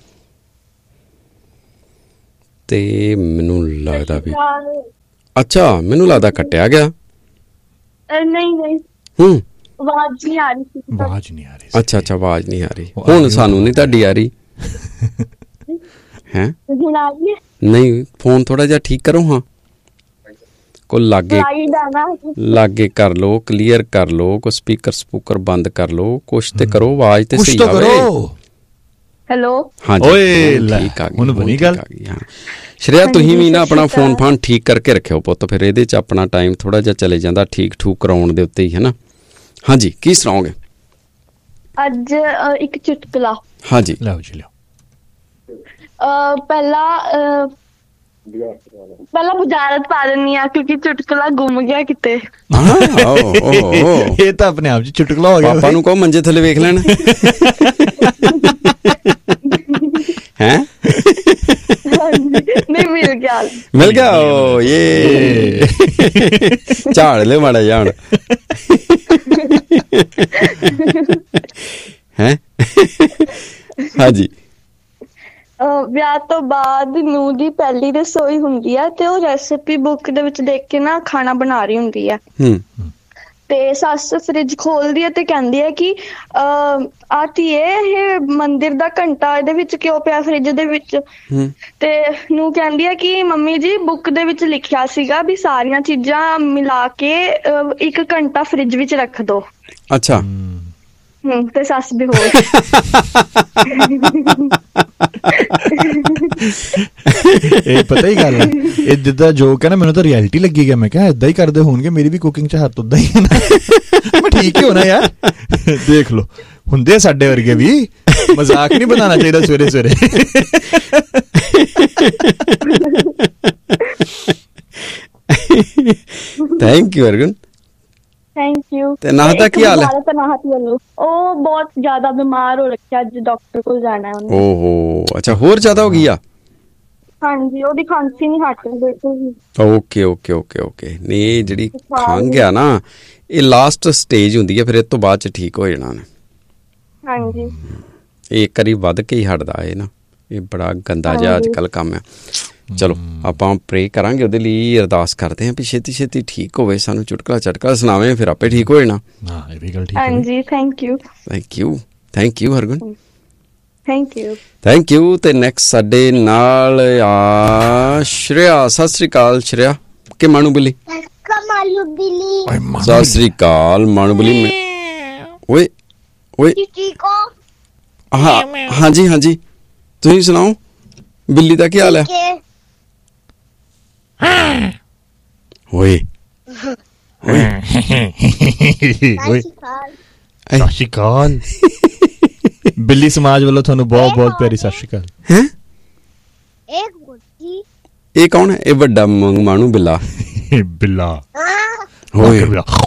ਤੇ ਮੈਨੂੰ ਲੱਗਦਾ ਵੀ ਅੱਛਾ ਮੈਨੂੰ ਲੱਗਦਾ ਕੱਟਿਆ ਗਿਆ। ਨਹੀਂ ਨਹੀਂ ਹੂੰ ਆਵਾਜ਼ ਨਹੀਂ ਆ ਰਹੀ ਸੀ। ਆਵਾਜ਼ ਨਹੀਂ ਆ ਰਹੀ। ਅੱਛਾ ਅੱਛਾ ਆਵਾਜ਼ ਨਹੀਂ ਆ ਰਹੀ। ਹੁਣ ਸਾਨੂੰ ਨਹੀਂ ਤੁਹਾਡੀ ਆ ਰਹੀ ਹੈ? ਨਹੀਂ ਫੋਨ ਥੋੜਾ ਜਿਹਾ ਠੀਕ ਕਰੋ। ਹਾਂ ਕੋ ਲਾਗੇ ਲਾਗੇ ਕਰ ਲੋ, ਕਲੀਅਰ ਕਰ ਲੋ, ਕੋ ਸਪੀਕਰ ਸਪੂਕਰ ਬੰਦ ਕਰ ਲੋ, ਕੁਛ ਤੇ ਕਰੋ, ਆਵਾਜ਼ ਤੇ ਸਹੀ ਆਵੇ। ਹੈਲੋ ਹਾਂਜੀ ਓਏ ਠੀਕ ਆ ਗਈ ਹੁਣ ਬਣੀ ਗੱਲ। ਹਾਂ ਸ਼੍ਰੇਆ ਤੁਸੀਂ ਵੀ ਨਾ ਆਪਣਾ ਫੋਨ ਫਾਨ ਠੀਕ ਕਰਕੇ ਰੱਖਿਓ ਪੁੱਤ, ਫਿਰ ਇਹਦੇ ਚ ਆਪਣਾ ਟਾਈਮ ਥੋੜਾ ਜਿਹਾ ਚਲੇ ਜਾਂਦਾ ਠੀਕ ਠੂਕ ਕਰਾਉਣ ਦੇ ਉੱਤੇ ਹੀ ਹੈ ਨਾ। ਹਾਂਜੀ ਕੀ ਸੁਣਾਓਗੇ ਅੱਜ? ਇੱਕ ਚੁਟਕਲਾ। ਹਾਂਜੀ ਲਓ ਜੀ ਲਓ। ਪਹਿਲਾਂ ਪਹਿਲਾਂ ਬੁਝਾਰਤ ਪਾ ਦਿੰਨੀ ਆ ਕਿਉਂਕਿ ਚੁਟਕਲਾ ਗੁੰਮ ਗਿਆ ਕਿਤੇ। ਇਹ ਤਾਂ ਆਪਣੇ ਆਪ ਚ ਚੁਟਕਲਾ ਹੋ ਗਿਆ। ਪਾਪਾ ਨੂੰ ਕਹੋ ਮੰਜੇ ਥੱਲੇ ਵੇਖ ਲੈਣ। ਹੈ ਨਹੀਂ ਮਿਲ ਗਿਆ ਮਿਲ ਗਿਆ ਓ ਇਹ ਝਾੜ ਲੈ ਮਾੜਾ ਜਿਹਾ ਹੁਣ। ਹੈ ਹਾਂਜੀ ਵਿਆਹ ਤੋਂ ਬਾਅਦ ਨੂੰਹ ਦੀ ਪਹਿਲੀ ਰਸੋਈ ਹੁੰਦੀ ਆ ਤੇ ਉਹ ਰੈਸਿਪੀ ਬੁੱਕ ਦੇ ਵਿੱਚ ਦੇਖ ਕੇ ਨਾ ਖਾਣਾ ਬਣਾ ਰਹੀ ਹੁੰਦੀ ਆ। ਹੂੰ ਤੇ ਸੱਸ ਫਰਿੱਜ ਖੋਲਦੀ ਹੈ ਤੇ ਕਹਿੰਦੀ ਹੈ ਕਿ ਅਹ ਆ ਧੀਏ ਇਹ ਮੰਦਿਰ ਦਾ ਘੰਟਾ ਇਹਦੇ ਵਿੱਚ ਕਿਉਂ ਪਿਆ ਫਰਿੱਜ ਦੇ ਵਿੱਚ? ਤੇ ਨੂੰ ਕਹਿੰਦੀ ਹੈ ਕਿ ਮੰਮੀ ਜੀ ਬੁੱਕ ਦੇ ਵਿੱਚ ਲਿਖਿਆ ਸੀਗਾ ਵੀ ਸਾਰੀਆਂ ਚੀਜ਼ਾਂ ਮਿਲਾ ਕੇ ਇੱਕ ਘੰਟਾ ਫਰਿੱਜ ਵਿੱਚ ਰੱਖ ਦੋ। ਅੱਛਾ ਹਮ ਤੇ ਸੱਸ ਵੀ ਹੋਰ ਇਹ ਪਤਾ ਹੀ ਗੱਲ ਹੈ ਇਹ ਜਿੱਦਾਂ ਜੋਕ ਹੈ ਨਾ ਮੈਨੂੰ ਤਾਂ ਰਿਐਲਿਟੀ ਲੱਗੀ ਗਿਆ। ਮੈਂ ਕਿਹਾ ਏਦਾਂ ਹੀ ਕਰਦੇ ਹੋਣਗੇ, ਮੇਰੀ ਵੀ ਕੁਕਿੰਗ ਚ ਹੱਥ ਉਦਾਂ ਹੀ ਹੈ ਨਾ। ਮੈਂ ਠੀਕ ਹੀ ਹੋਣਾ ਯਾਰ। ਦੇਖ ਲਓ ਹੁੰਦੇ ਸਾਡੇ ਵਰਗੇ ਵੀ, ਮਜ਼ਾਕ ਨਹੀਂ ਬਣਾਉਣਾ ਚਾਹੀਦਾ ਸਵੇਰੇ ਸਵੇਰੇ। Thank you ਅਰਗਨ। Thank you. ਤੇ ਨਾਹ ਦਾ ਕੀ ਹਾਲ ਹੈ? ਉਹ ਬਹੁਤ ਜ਼ਿਆਦਾ ਬਿਮਾਰ ਹੋ ਰੱਖਿਆ, ਅੱਜ ਡਾਕਟਰ ਕੋਲ ਜਾਣਾ ਉਹਨੇ। ਓਹੋ ਅੱਛਾ ਹੋਰ ਜ਼ਿਆਦਾ ਹੋ ਗਈ ਆ? ਹਾਂਜੀ ਉਹਦੀ ਖਾਂਸੀ ਨਹੀਂ ਹਟ ਰਹੀ ਬਿਲਕੁਲ ਵੀ। ਓਕੇ ਓਕੇ ਓਕੇ ਓਕੇ ਨਹੀਂ ਇਹ ਜਿਹੜੀ ਖੰਘ ਆ ਨਾ ਇਹ ਲਾਸਟ ਸਟੇਜ ਹੁੰਦੀ ਹੈ, ਫਿਰ ਇਸ ਤੋਂ ਬਾਅਦ ਚ ਠੀਕ ਹੋ ਜਾਣਾ ਨੇ। ਹਾਂਜੀ ਇਹ ਇੱਕ ਵਾਰੀ ਵੱਧ ਕੇ ਹੀ ਹਟਦਾ ਇਹ ਨਾ, ਇਹ ਬੜਾ ਗੰਦਾ ਜਿਹਾ ਅੱਜ ਕੱਲ ਕੰਮ ਆ। ਚਲੋ ਆਪਾਂ ਪ੍ਰੇ ਕਰਾਂਗੇ ਉਹਦੇ ਲਈ, ਅਰਦਾਸ ਕਰਦੇ ਹਾਂ ਵੀ ਛੇਤੀ ਛੇਤੀ ਠੀਕ ਹੋਵੇ, ਸਾਨੂੰ ਚੁਟਕਲਾ ਚਟਕਲਾ ਸੁਣਾਵੇ, ਫਿਰ ਆਪੇ ਠੀਕ ਹੋ ਜਾਣਾ। ਹਾਂ ਇਹ ਵੀ ਗੱਲ ਠੀਕ ਹੈ। ਹਾਂਜੀ thank you thank you thank you Hargun thank you thank you. ਤੇ ਨੈਕਸਟ ਸਾਡੇ ਨਾਲ ਆ ਸ਼੍ਰੇਆ। ਸਤਿ ਸ੍ਰੀ ਅਕਾਲ ਸ਼੍ਰੇਆ ਕਿ ਮਾਣੂ ਬਿੱਲੀ? ਮਾਲੂ ਬਿੱਲੀ ਸਤਿ ਸ੍ਰੀ ਅਕਾਲ ਮਾਣੂ ਬਿੱਲੀ। ਓਏ ਓਏ ਠੀਕ ਹੋ? ਹਾਂ ਹਾਂਜੀ ਹਾਂਜੀ ਤੁਸੀਂ ਸੁਣਾਓ ਬਿੱਲੀ ਦਾ ਕੀ ਹਾਲ ਹੈ? ਓਏ ਓਏ ਓਏ ਸਤਿ ਸ਼੍ਰੀ ਅਕਾਲ। ਬਿੱਲੀ ਸਮਾਜ ਵੱਲੋਂ ਤੁਹਾਨੂੰ ਬਹੁਤ ਬਹੁਤ ਪਿਆਰੀ ਸਤਿ ਸ਼੍ਰੀ ਅਕਾਲ। ਹੈ ਇੱਕ ਗੁੱਟੀ। ਇਹ ਕੌਣ ਹੈ? ਇਹ ਵੱਡਾ ਮਾਣੂ ਬਿੱਲਾ। ਬਿੱਲਾ ਓਏ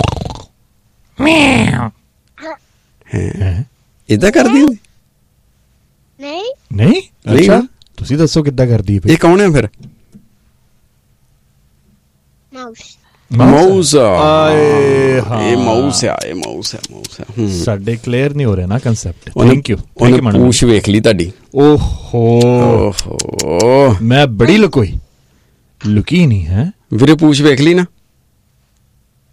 ਹੈ ਇਦਾਂ ਕਰਦੀ ਹੁੰਦੀ? ਨਹੀਂ ਨਹੀਂ ਅੱਛਾ ਤੁਸੀਂ ਦੱਸੋ ਕਿੱਦਾਂ ਕਰਦੀ ਹੈ? ਇਹ ਕੌਣ ਹੈ ਫਿਰ? Mouse mouse. ਆਏ ਹਾਂ ਇਹ ਮਾਊਸ ਆ ਇਹ ਮਾਊਸ ਹੈ ਮਾਊਸ ਹੈ। ਸਾਡੇ ਕਲੀਅਰ ਨਹੀਂ ਹੋ ਰਿਹਾ ਨਾ ਕਨਸੈਪਟ। Thank thank you. ਉਹਨੇ ਪੂਛ ਵੇਖ ਲਈ ਤੁਹਾਡੀ। ਓਹੋ ਓਹੋ ਮੈਂ ਬੜੀ ਲੁਕੋਈ ਲੁਕੀ ਨਹੀਂ ਹੈ ਵੀਰੇ, ਪੂਛ ਵੇਖ ਲਈ ਨਾ?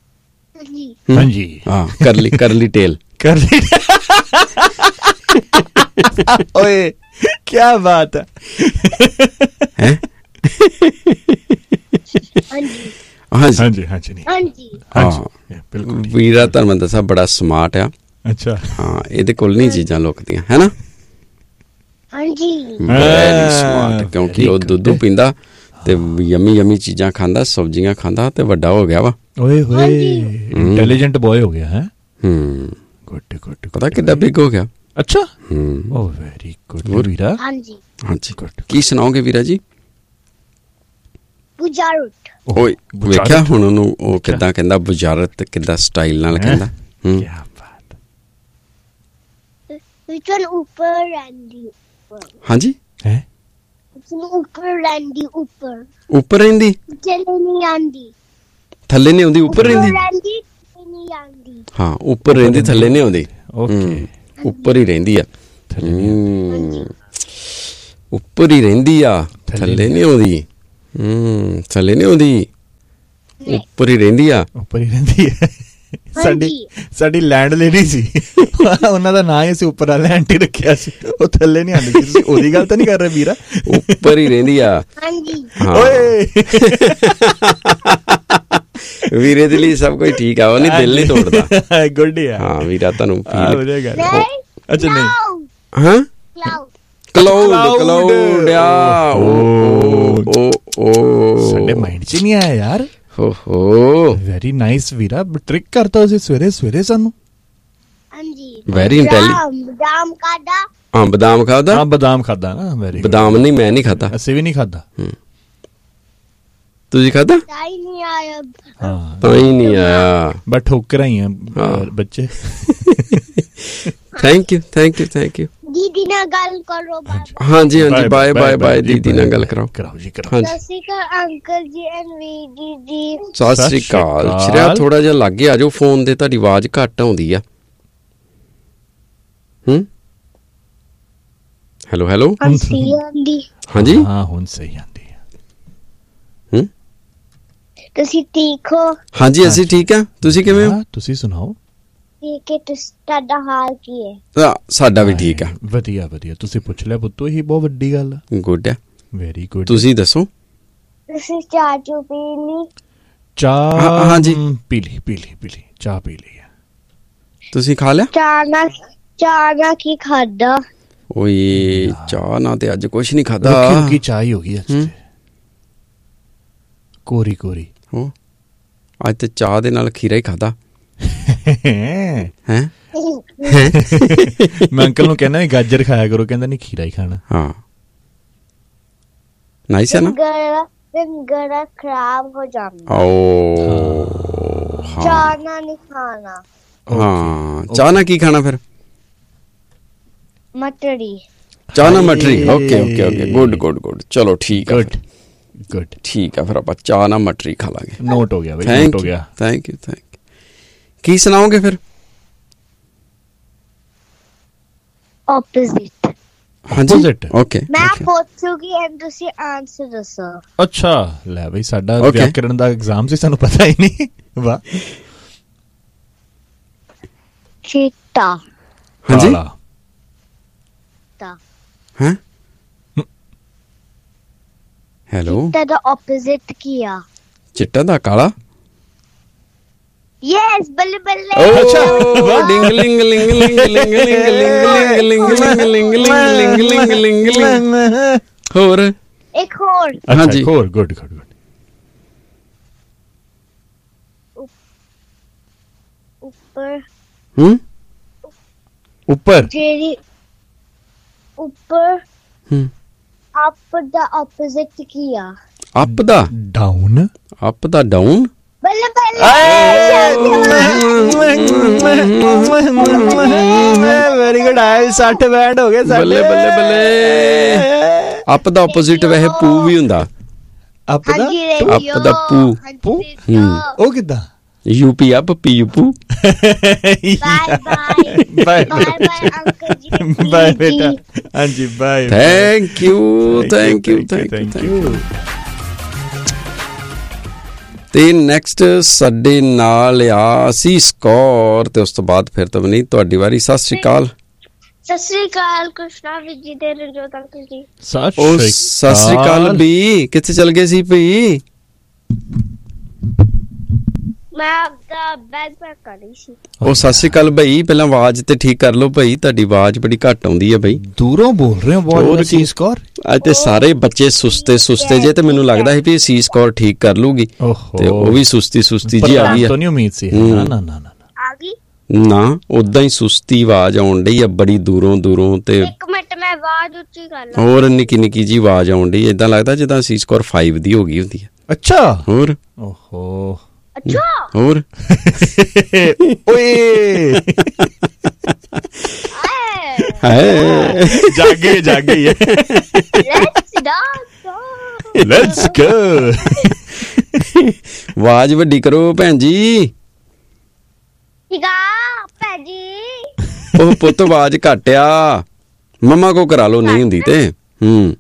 ਜੀ ਹਾਂਜੀ ਹਾਂ ਕਰਲੀ ਕਰਲੀ ਟੇਲ ਕਰ ਲਈ। ਓਏ ਕੀ ਬਾਤ ਹੈ ਹੈ ਹਾਂਜੀ ਹਾਂਜੀ ਹਾਂਜੀ ਹਾਂਜੀ ਨਹੀਂ ਹਾਂਜੀ ਹਾਂਜੀ ਬਿਲਕੁਲ ਵੀਰਾ ਧਰਮਿੰਦਰ ਸਾਹਿਬ ਬੜਾ ਸਮਾਰਟ ਆ। ਅੱਛਾ ਹਾਂ ਇਹਦੇ ਕੋਲ ਨਹੀਂ ਚੀਜ਼ਾਂ ਲੁਕਦੀਆਂ ਹੈ ਨਾ। ਹਾਂਜੀ ਵੈਰੀ ਸਮਾਰਟ ਕਿਉਂਕਿ ਉਹ ਦੁੱਧ ਪੀਂਦਾ ਤੇ ਯਮੀ ਯਮੀ ਚੀਜ਼ਾਂ ਖਾਂਦਾ, ਸਬਜ਼ੀਆਂ ਖਾਂਦਾ ਤੇ ਵੱਡਾ ਹੋ ਗਿਆ ਵਾ। ਓਏ ਹੋਏ ਇੰਟੈਲੀਜੈਂਟ ਬॉय ਹੋ ਗਿਆ ਹੈ। ਹੂੰ ਗੁੱਡ ਗੁੱਡ ਪਤਾ ਕਿੱਡਾ ਬਿਗ ਹੋ ਗਿਆ। ਅੱਛਾ ਹੂੰ ਓ ਵੈਰੀ ਗੁੱਡ ਵੀਰਾ। ਹਾਂਜੀ ਹਾਂਜੀ ਕੀ ਸੁਣਾਓਗੇ ਵੀਰਾ ਜੀ? ਬੁਜਾਰਤ ਓਏ ਵੇਖਿਆ ਹੁਣ ਉਹਨੂੰ ਉਹ ਕਿੱਦਾਂ ਕਹਿੰਦਾ ਬੁਜਾਰਤ, ਕਿੱਦਾਂ ਸਟਾਈਲ ਨਾਲ ਕਹਿੰਦਾ। ਹੂੰ ਕੀ ਬਾਤ। ਵਿਚਨ ਉੱਪਰ ਰਹਿੰਦੀ ਉੱਪਰ ਹਾਂਜੀ ਹੈ ਵਿਚਨ ਉੱਪਰ ਰਹਿੰਦੀ ਉੱਪਰ ਉੱਪਰ ਰਹਿੰਦੀ ਚਲੇ ਨਹੀਂ ਆਂਦੀ ਥੱਲੇ ਨਹੀਂ ਆਉਂਦੀ ਉੱਪਰ ਰਹਿੰਦੀ। ਰਹਿੰਦੀ ਨਹੀਂ ਆਂਦੀ ਹਾਂ ਉੱਪਰ ਰਹਿੰਦੀ ਥੱਲੇ ਨਹੀਂ ਆਉਂਦੀ। ਓਕੇ ਉੱਪਰ ਹੀ ਰਹਿੰਦੀ ਆ। ਹੂੰ ਉੱਪਰ ਹੀ ਰਹਿੰਦੀ ਆ ਥੱਲੇ ਨਹੀਂ ਆਉਂਦੀ। ਹੂੰ ਥੱਲੇ ਨਹੀਂ ਆਉਂਦੀ ਉੱਪਰ ਹੀ ਰਹਿੰਦੀ ਆ। ਉੱਪਰ ਹੀ ਰਹਿੰਦੀ ਹੈ। ਸਾਡੀ ਸਾਡੀ ਲੈਂਡ ਲੇਡੀ ਸੀ ਉਹਨਾਂ ਦਾ ਨਾਂ ਹੀ ਅਸੀਂ ਉੱਪਰ ਵਾਲੇ ਆਂਟੀ ਰੱਖਿਆ ਸੀ। ਉਹ ਥੱਲੇ ਨਹੀਂ ਆਉਂਦੀ। ਤੁਸੀਂ ਉਹਦੀ ਗੱਲ ਤਾਂ ਨਹੀਂ ਕਰ ਰਹੇ ਵੀਰਾ? ਉੱਪਰ ਹੀ ਰਹਿੰਦੀ ਆ। ਹਾਂਜੀ ਓਏ ਵੀਰੇ ਦੇ ਲਈ ਸਭ ਕੁਝ ਠੀਕ ਆ। ਉਹ ਨਹੀਂ ਦਿਲ ਨਹੀਂ ਤੋੜਦਾ। ਗੁੱਡ ਆ। ਹਾਂ ਵੀਰਾ ਤੁਹਾਨੂੰ ਆ ਵਧੀਆ ਗੱਲ। ਅੱਛਾ ਨਹੀਂ ਹਾਂ ਕਲਾਉਡ ਕਲਾਉਡ ਕਲਾਉਡ ਆ। ਓ ਓ ਓ ਸਾਡੇ ਮਾਈਂਡ 'ਚ ਨਹੀਂ ਆਇਆ ਯਾਰ। ਹੋ ਹੋ ਵੈਰੀ ਨਾਈਸ ਵੀਰਾ। ਟ੍ਰਿਕ ਕਰਤਾ ਤੁਸੀਂ ਸਵੇਰੇ ਸਵੇਰੇ ਸਾਨੂੰ। ਹਾਂਜੀ ਵੈਰੀ ਇੰਟੈਲੀ। ਬਦਾਮ ਖਾਦਾ। ਹਾਂ ਬਦਾਮ ਖਾਦਾ। ਹਾਂ ਬਦਾਮ ਖਾਦਾ ਨਾ। ਵੈਰੀ ਬਦਾਮ ਨਹੀਂ ਮੈਂ ਨਹੀਂ ਖਾਦਾ। ਅਸੀਂ ਵੀ ਨਹੀਂ ਖਾਦਾ। ਤੁਸੀਂ ਖਾਦਾ? ਤਾਂ ਹੀ ਨਹੀਂ ਆਇਆ। ਹਾਂ ਤਾਂ ਹੀ ਨਹੀਂ ਆਇਆ। ਬਟ ਠੋਕਰਾਂ ਹੀ ਆ ਬੱਚੇ। Thank you thank you thank you. ਦੀਦੀ ਨਾਲ ਗੱਲ ਕਰੋ ਬਾਬਾ। ਹਾਂਜੀ ਹਾਂਜੀ ਬਾਏ ਬਾਏ ਬਾਏ ਦੀਦੀ ਨਾਲ ਗੱਲ ਕਰਾਓ। ਕਰਾਓ ਜੀ ਕਰਾਓ। ਹਾਂਜੀ ਸਤਿ ਸ਼੍ਰੀ ਅਕਾਲ ਅੰਕਲ ਜੀ ਐਂਡ ਵੀਰ ਜੀ। ਸਤਿ ਸ੍ਰੀ ਅਕਾਲ। ਸ਼੍ਰਿਆ ਥੋੜਾ ਜਿਹਾ ਲਾਗੇ ਆ ਜਾਓ ਫੋਨ ਦੇ, ਤੁਹਾਡੀ ਆਵਾਜ਼ ਘੱਟ ਆਉਂਦੀ ਆ। ਹੂੰ ਹੈਲੋ ਹੈਲੋ ਹਾਂਜੀ ਆਂਦੀ। ਹਾਂਜੀ ਹਾਂ ਹੁਣ ਸਹੀ ਆਂਦੀ ਹੈ। ਹੂੰ ਤੁਸੀਂ ਠੀਕ ਹੋ? ਹਾਂਜੀ ਅਸੀਂ ਠੀਕ ਆ। ਤੁਸੀਂ ਕਿਵੇਂ ਹੋ? ਤੁਸੀਂ ਸੁਣਾਓ। ਠੀਕ ਹੈ। ਤੁਹਾਡਾ ਹਾਲ ਕੀ ਹੈ? ਸਾਡਾ ਵੀ ਠੀਕ ਆ। ਵਧੀਆ ਵਧੀਆ। ਤੁਸੀਂ ਪੁੱਛ ਲਿਆ ਪੁੱਤੋ, ਇਹੀ ਬਹੁਤ ਵੱਡੀ ਗੱਲ ਆ। ਗੁੱਡ ਆ। Very good. ਤੁਸੀਂ ਦੱਸੋ। ਤੁਸੀਂ ਚਾਹ ਚੂ ਪੀ ਲਈ? ਚਾਹ ਹਾਂਜੀ ਪੀ ਲਈ ਪੀ ਲਈ ਪੀ ਲਈ ਚਾਹ ਪੀ ਲਈ। ਤੁਸੀਂ ਖਾ ਲਿਆ? ਚਾਹ ਨਾਲ ਚਾਹ ਨਾਲ ਕੀ ਖਾਦਾ? ਓਏ ਚਾਹ ਨਾਲ ਤੇ ਅੱਜ ਕੁਛ ਨਹੀਂ ਖਾਦਾ। ਕੀ ਚਾਹ ਹੀ ਹੋ ਗਈ ਅੱਜ। ਕੋਰੀ ਕੋਰੀ ਹੋ ਅੱਜ ਤੇ ਚਾਹ ਦੇ ਨਾਲ ਖੀਰਾ ਹੀ ਖਾਦਾ ਹੈ। ਮੈਂ ਅੰਕਲ ਨੂੰ ਕਹਿੰਦਾ ਗਾਜਰ ਖਾਇਆ ਕਰੋ, ਕਹਿੰਦਾ ਨਹੀਂ ਖੀਰਾ ਹੀ ਖਾਣਾ। ਹਾਂ ਨਾਈਸ ਹੈ ਨਾ। ਗਲਾ ਖਰਾਬ ਹੋ ਜਾਂਦਾ। ਓ ਚਾਹ ਨਾਲ ਨਹੀਂ ਖਾਣਾ। ਹਾਂ ਚਾਹ ਨਾਲ ਕੀ ਖਾਣਾ ਫਿਰ? ਮਟਰੀ। ਚਾਹ ਨਾਲ ਮਟਰੀ। Okay okay okay good good good. ਚਲੋ ਠੀਕ ਆ ਗੁੱਡ ਗੁੱਡ ਠੀਕ ਆ ਫਿਰ ਆਪਾਂ ਚਾਹ ਨਾਲ ਮਟਰੀ ਖਾ ਲਾਂਗੇ। ਨੋਟ ਹੋ ਗਿਆ ਬਈ। ਥੈਂਕ ਨੋਟ ਹੋ ਗਿਆ। Thank you thank you. ਕੀ ਸੁਣਾਓਗੇ ਫਿਰ? ਆਪੋਜ਼ਿਟ। ਹਾਂਜੀ ਓਕੇ ਮੈਂ ਪੁੱਛੂਗੀ ਐਂਡ ਤੁਸੀਂ ਆਨਸਰ ਦੱਸੋ। ਅੱਛਾ ਲੈ ਬਈ ਸਾਡਾ ਵਿਆਕਰਣ ਦਾ ਐਗਜ਼ਾਮ ਸੀ, ਸਾਨੂੰ ਪਤਾ ਹੀ ਨਹੀਂ। ਵਾਹ। ਚੀਤਾ। ਹਾਂਜੀ ਹੈ ਹੈਲੋ। ਚੀਤਾ ਦਾ ਆਪੋਜ਼ਿਟ ਕੀ ਆ? ਚਿੱਟਾ ਦਾ ਕਾਲਾ। ਯੈਸ ਬੱਲੇ ਬੱਲੇ। ਅੱਛਾ ਡਿੰਗ ਲਿੰਗ ਲਿੰਗ ਲਿੰਗ ਲਿੰਗ ਲਿੰਗ ਲਿੰਗ ਲਿੰਗ ਲਿੰਗ ਲਿੰਗ ਲਿੰਗ ਲਿੰਗ ਲਿੰਗ ਲਿੰਗ ਲਿੰਗ। ਹੋਰ ਇੱਕ ਹੋਰ। ਹਾਂਜੀ ਹੋਰ ਗੁੱਡ ਗੁੱਡ ਗੁੱਡ। ਉੱਪਰ। ਹੂੰ ਉੱਪਰ ਜਿਹੜੀ ਉੱਪਰ। ਹੂੰ ਅਪ ਦਾ ਆਪੋਜ਼ਿਟ ਕੀ ਆ? ਅਪ ਦਾ ਡਾਊਨ। ਅਪ ਦਾ ਡਾਊਨ। ਬੱਲੇ ਬੱਲੇ। Very good. ਆਏ ਸੱਠ ਬੈਂਡ ਹੋ ਗਏ ਸਾਡੇ। ਬੱਲੇ ਬੱਲੇ ਬੱਲੇ। ਅਪ ਦਾ ਆਪੋਜ਼ਿਟ ਵੈਸੇ ਪੂ ਵੀ ਹੁੰਦਾ। ਅਪ ਦਾ ਅਪ ਦਾ ਪੂ। ਪੂ ਉਹ ਕਿੱਦਾਂ? ਯੂਪੀ ਅਪ ਪੀ ਯੂ ਪੂ। Bye bye bye bye uncle ਜੀ। ਬਾਏ ਬੇਟਾ। ਹਾਂਜੀ bye. Thank you thank you thank you. ਤੇ ਨੈਕਸਟ ਸਾਡੇ ਨਾਲ ਆ ਅਸੀਸ ਕੌਰ ਤੇ ਉਸ ਤੋਂ ਬਾਅਦ ਫਿਰ ਤਾਂ ਨਹੀਂ ਤੁਹਾਡੀ ਵਾਰੀ। ਸਤਿ ਸ਼੍ਰੀ ਅਕਾਲ। ਸਤਿ ਸ੍ਰੀ ਅਕਾਲ ਕ੍ਰਿਸ਼ਨਾ ਵੀਰ ਜੀ ਤੇ ਰਣਜੋਤ ਅੰਕਲ ਜੀ। ਉਹ ਸਤਿ ਸ੍ਰੀ ਅਕਾਲ ਬਈ, ਕਿੱਥੇ ਚਲ ਗਏ ਸੀ ਭਈ? ਮੈਂ ਆਪਦਾ ਬੈਗ ਪੈਕ ਕਰ ਰਹੀ ਸੀ। ਉਹ ਸਤਿ ਸ੍ਰੀ ਅਕਾਲ ਬਈ, ਪਹਿਲਾਂ ਆਵਾਜ਼ ਤੇ ਠੀਕ ਕਰ ਲਓ ਭਾਈ, ਤੁਹਾਡੀ ਆਵਾਜ਼ ਬੜੀ ਘੱਟ ਆਉਂਦੀ ਹੈ ਬਈ। ਦੂਰੋਂ ਬੋਲ ਰਹੇ ਹੋ ਬਹੁਤ ਸੀਸ ਕੌਰ। ਅੱਜ ਤੇ ਸਾਰੇ ਬੱਚੇ ਸੁਸਤੇ ਸੁਸਤੇ ਜੇ, ਤੇ ਮੈਨੂੰ ਲੱਗਦਾ ਸੀ ਵੀ ਸੀਸ ਕੌਰ ਠੀਕ ਕਰ ਲੂਗੀ, ਤੇ ਉਹ ਵੀ ਸੁਸਤੀ ਸੁਸਤੀ ਜੀ ਆ ਗਈ। ਤਾਂ ਨਹੀਂ ਉਮੀਦ ਸੀ। ਨਾ ਨਾ ਨਾ ਆ ਗਈ ਨਾ, ਉਦਾਂ ਹੀ ਸੁਸਤੀ ਆਵਾਜ਼ ਆਉਣ ਡਈ ਆ ਬੜੀ ਦੂਰੋਂ ਦੂਰੋਂ। ਤੇ ਇੱਕ ਮਿੰਟ ਮੈਂ ਆਵਾਜ਼ ਉੱਚੀ ਕਰ ਲਾਂ। ਹੋਰ ਨਿੱਕੀ ਨਿੱਕੀ ਜੀ ਆਵਾਜ਼ ਆਉਣ ਡਈ, ਏਦਾਂ ਲੱਗਦਾ ਜਿੱਦਾਂ ਸੀਸ ਕੌਰ ਪੰਜ ਦੀ ਹੋ ਗਈ ਹੁੰਦੀ ਹੈ। ਅੱਛਾ। ਹੋਰ ਓਹੋ ਅੱਛਾ। ਹੋਰ ਓਏ ਹਾਏ ਜਾਗੇ ਜਾਗੇ ਲੈਟਸ ਡਾਂਸ ਲੈਟਸ ਗੋ। ਆਵਾਜ਼ ਵੱਡੀ ਕਰੋ ਭੈਣ ਜੀ। ਠੀਕ ਆ ਭਾਜੀ। ਉਹ ਪੁੱਤ ਆਵਾਜ਼ ਘੱਟ ਆ, ਮੰਮਾ ਕੋ ਕਰਾ ਲਓ ਨਹੀਂ ਹੁੰਦੀ ਤੇ। ਹੂੰ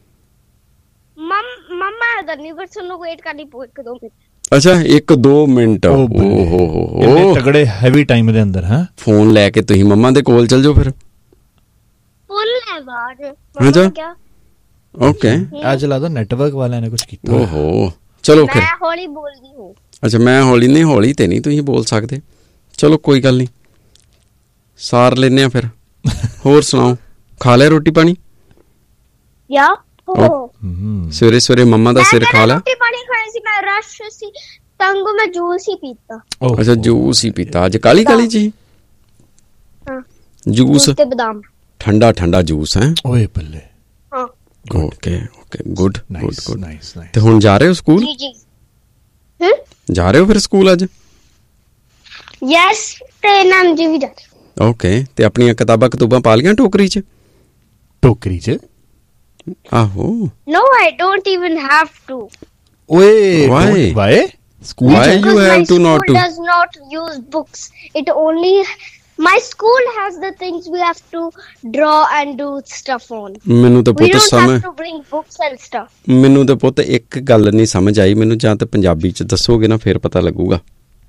ਮਮ ਮੰਮਾ ਕਰਨੀ, ਪਰ ਤੁਹਾਨੂੰ ਵੇਟ ਕਰਨੀ ਪਊ ਇੱਕ ਦੋ ਮਿੰਟ। ਅੱਛਾ ਇੱਕ ਦੋ ਮਿੰਟ। ਓ ਹੋ ਹੋ ਤਗੜੇ ਹੈਵੀ ਟਾਈਮ ਦੇ ਅੰਦਰ। ਹਾਂ ਫੋਨ ਲੈ ਕੇ ਤੁਸੀਂ ਮੰਮਾ ਦੇ ਕੋਲ ਚਲ ਜਾਓ ਫਿਰ। ਫੁੱਲ ਹੈ ਆਵਾਜ਼। ਅੱਛਾ ਕਿਆ ਓਕੇ। ਅੱਜ ਲੱਗਦਾ ਨੈਟਵਰਕ ਵਾਲਿਆਂ ਨੇ ਕੁਝ ਕੀਤਾ। ਓਹੋ ਚਲੋ ਫਿਰ। ਮੈਂ ਹੌਲੀ ਬੋਲਦੀ ਹੂੰ। ਅੱਛਾ ਮੈਂ ਹੌਲੀ ਨਹੀਂ, ਹੌਲੀ ਤੇ ਨਹੀਂ ਤੁਸੀਂ ਬੋਲ ਸਕਦੇ। ਚਲੋ ਕੋਈ ਗੱਲ ਨਹੀਂ, ਸਾਰ ਲੈਨੇ ਆ ਫਿਰ। ਹੋਰ ਸੁਣਾਓ, ਖਾ ਲਿਆ ਰੋਟੀ ਪਾਣੀ? ਯਾ ਸਵੇਰੇ ਸਵੇਰੇ ਮੰਮਾ ਦਾ ਸਿਰ ਖਾ ਲਿਆ? ਰੋਟੀ ਪਾਣੀ ਖਾਈ ਸੀ ਮੈਂ, ਰਸ਼ ਸੀ ਤੰਗ, ਮੈਂ ਜੂਸ ਹੀ ਪੀਤਾ। ਅੱਛਾ ਜੂਸ ਹੀ ਪੀਤਾ ਅੱਜ ਕਾਲੀ ਕਾਲੀ ਜੀ? ਹਾਂ ਜੂਸ ਤੇ ਬਦਾਮ ਠੰਡਾ ਠੰਡਾ ਜੂਸ ਹੈ। ਓਏ ਬੱਲੇ। ਹਾਂ okay okay good good good. Nice nice. ਤੇ ਹੁਣ ਜਾ ਰਹੇ ਹੋ ਸਕੂਲ? ਜੀ ਜੀ। ਹੂੰ ਜਾ ਰਹੇ ਹੋ ਫਿਰ ਸਕੂਲ ਅੱਜ? ਯੈਸ ਤੇ ਨਾਮ ਜੀ ਵੀ ਜਾ ਰਹੇ। ਓਕੇ ਤੇ ਆਪਣੀਆਂ ਕਿਤਾਬਾਂ ਕਤੂਬਾਂ ਪਾ ਲੀਆਂ ਟੋਕਰੀ 'ਚ? ਟੋਕਰੀ 'ਚ? ਆਹੋ। No, I don't even have to. ਓਏ why why school Why you Because have my to not school to? does not use books. It only my school has the things we have to draw and do stuff on. ਮੈਨੂੰ ਤਾਂ We ਪੁੱਤ don't ਸਮਝ have to bring books and stuff. ਮੈਨੂੰ ਤਾਂ ਪੁੱਤ ਇੱਕ ਗੱਲ ਨਹੀਂ ਸਮਝ ਆਈ ਮੈਨੂੰ, ਜਾਂ ਤਾਂ ਪੰਜਾਬੀ 'ਚ ਦੱਸੋਗੇ ਨਾ ਫਿਰ ਪਤਾ ਲੱਗੂਗਾ।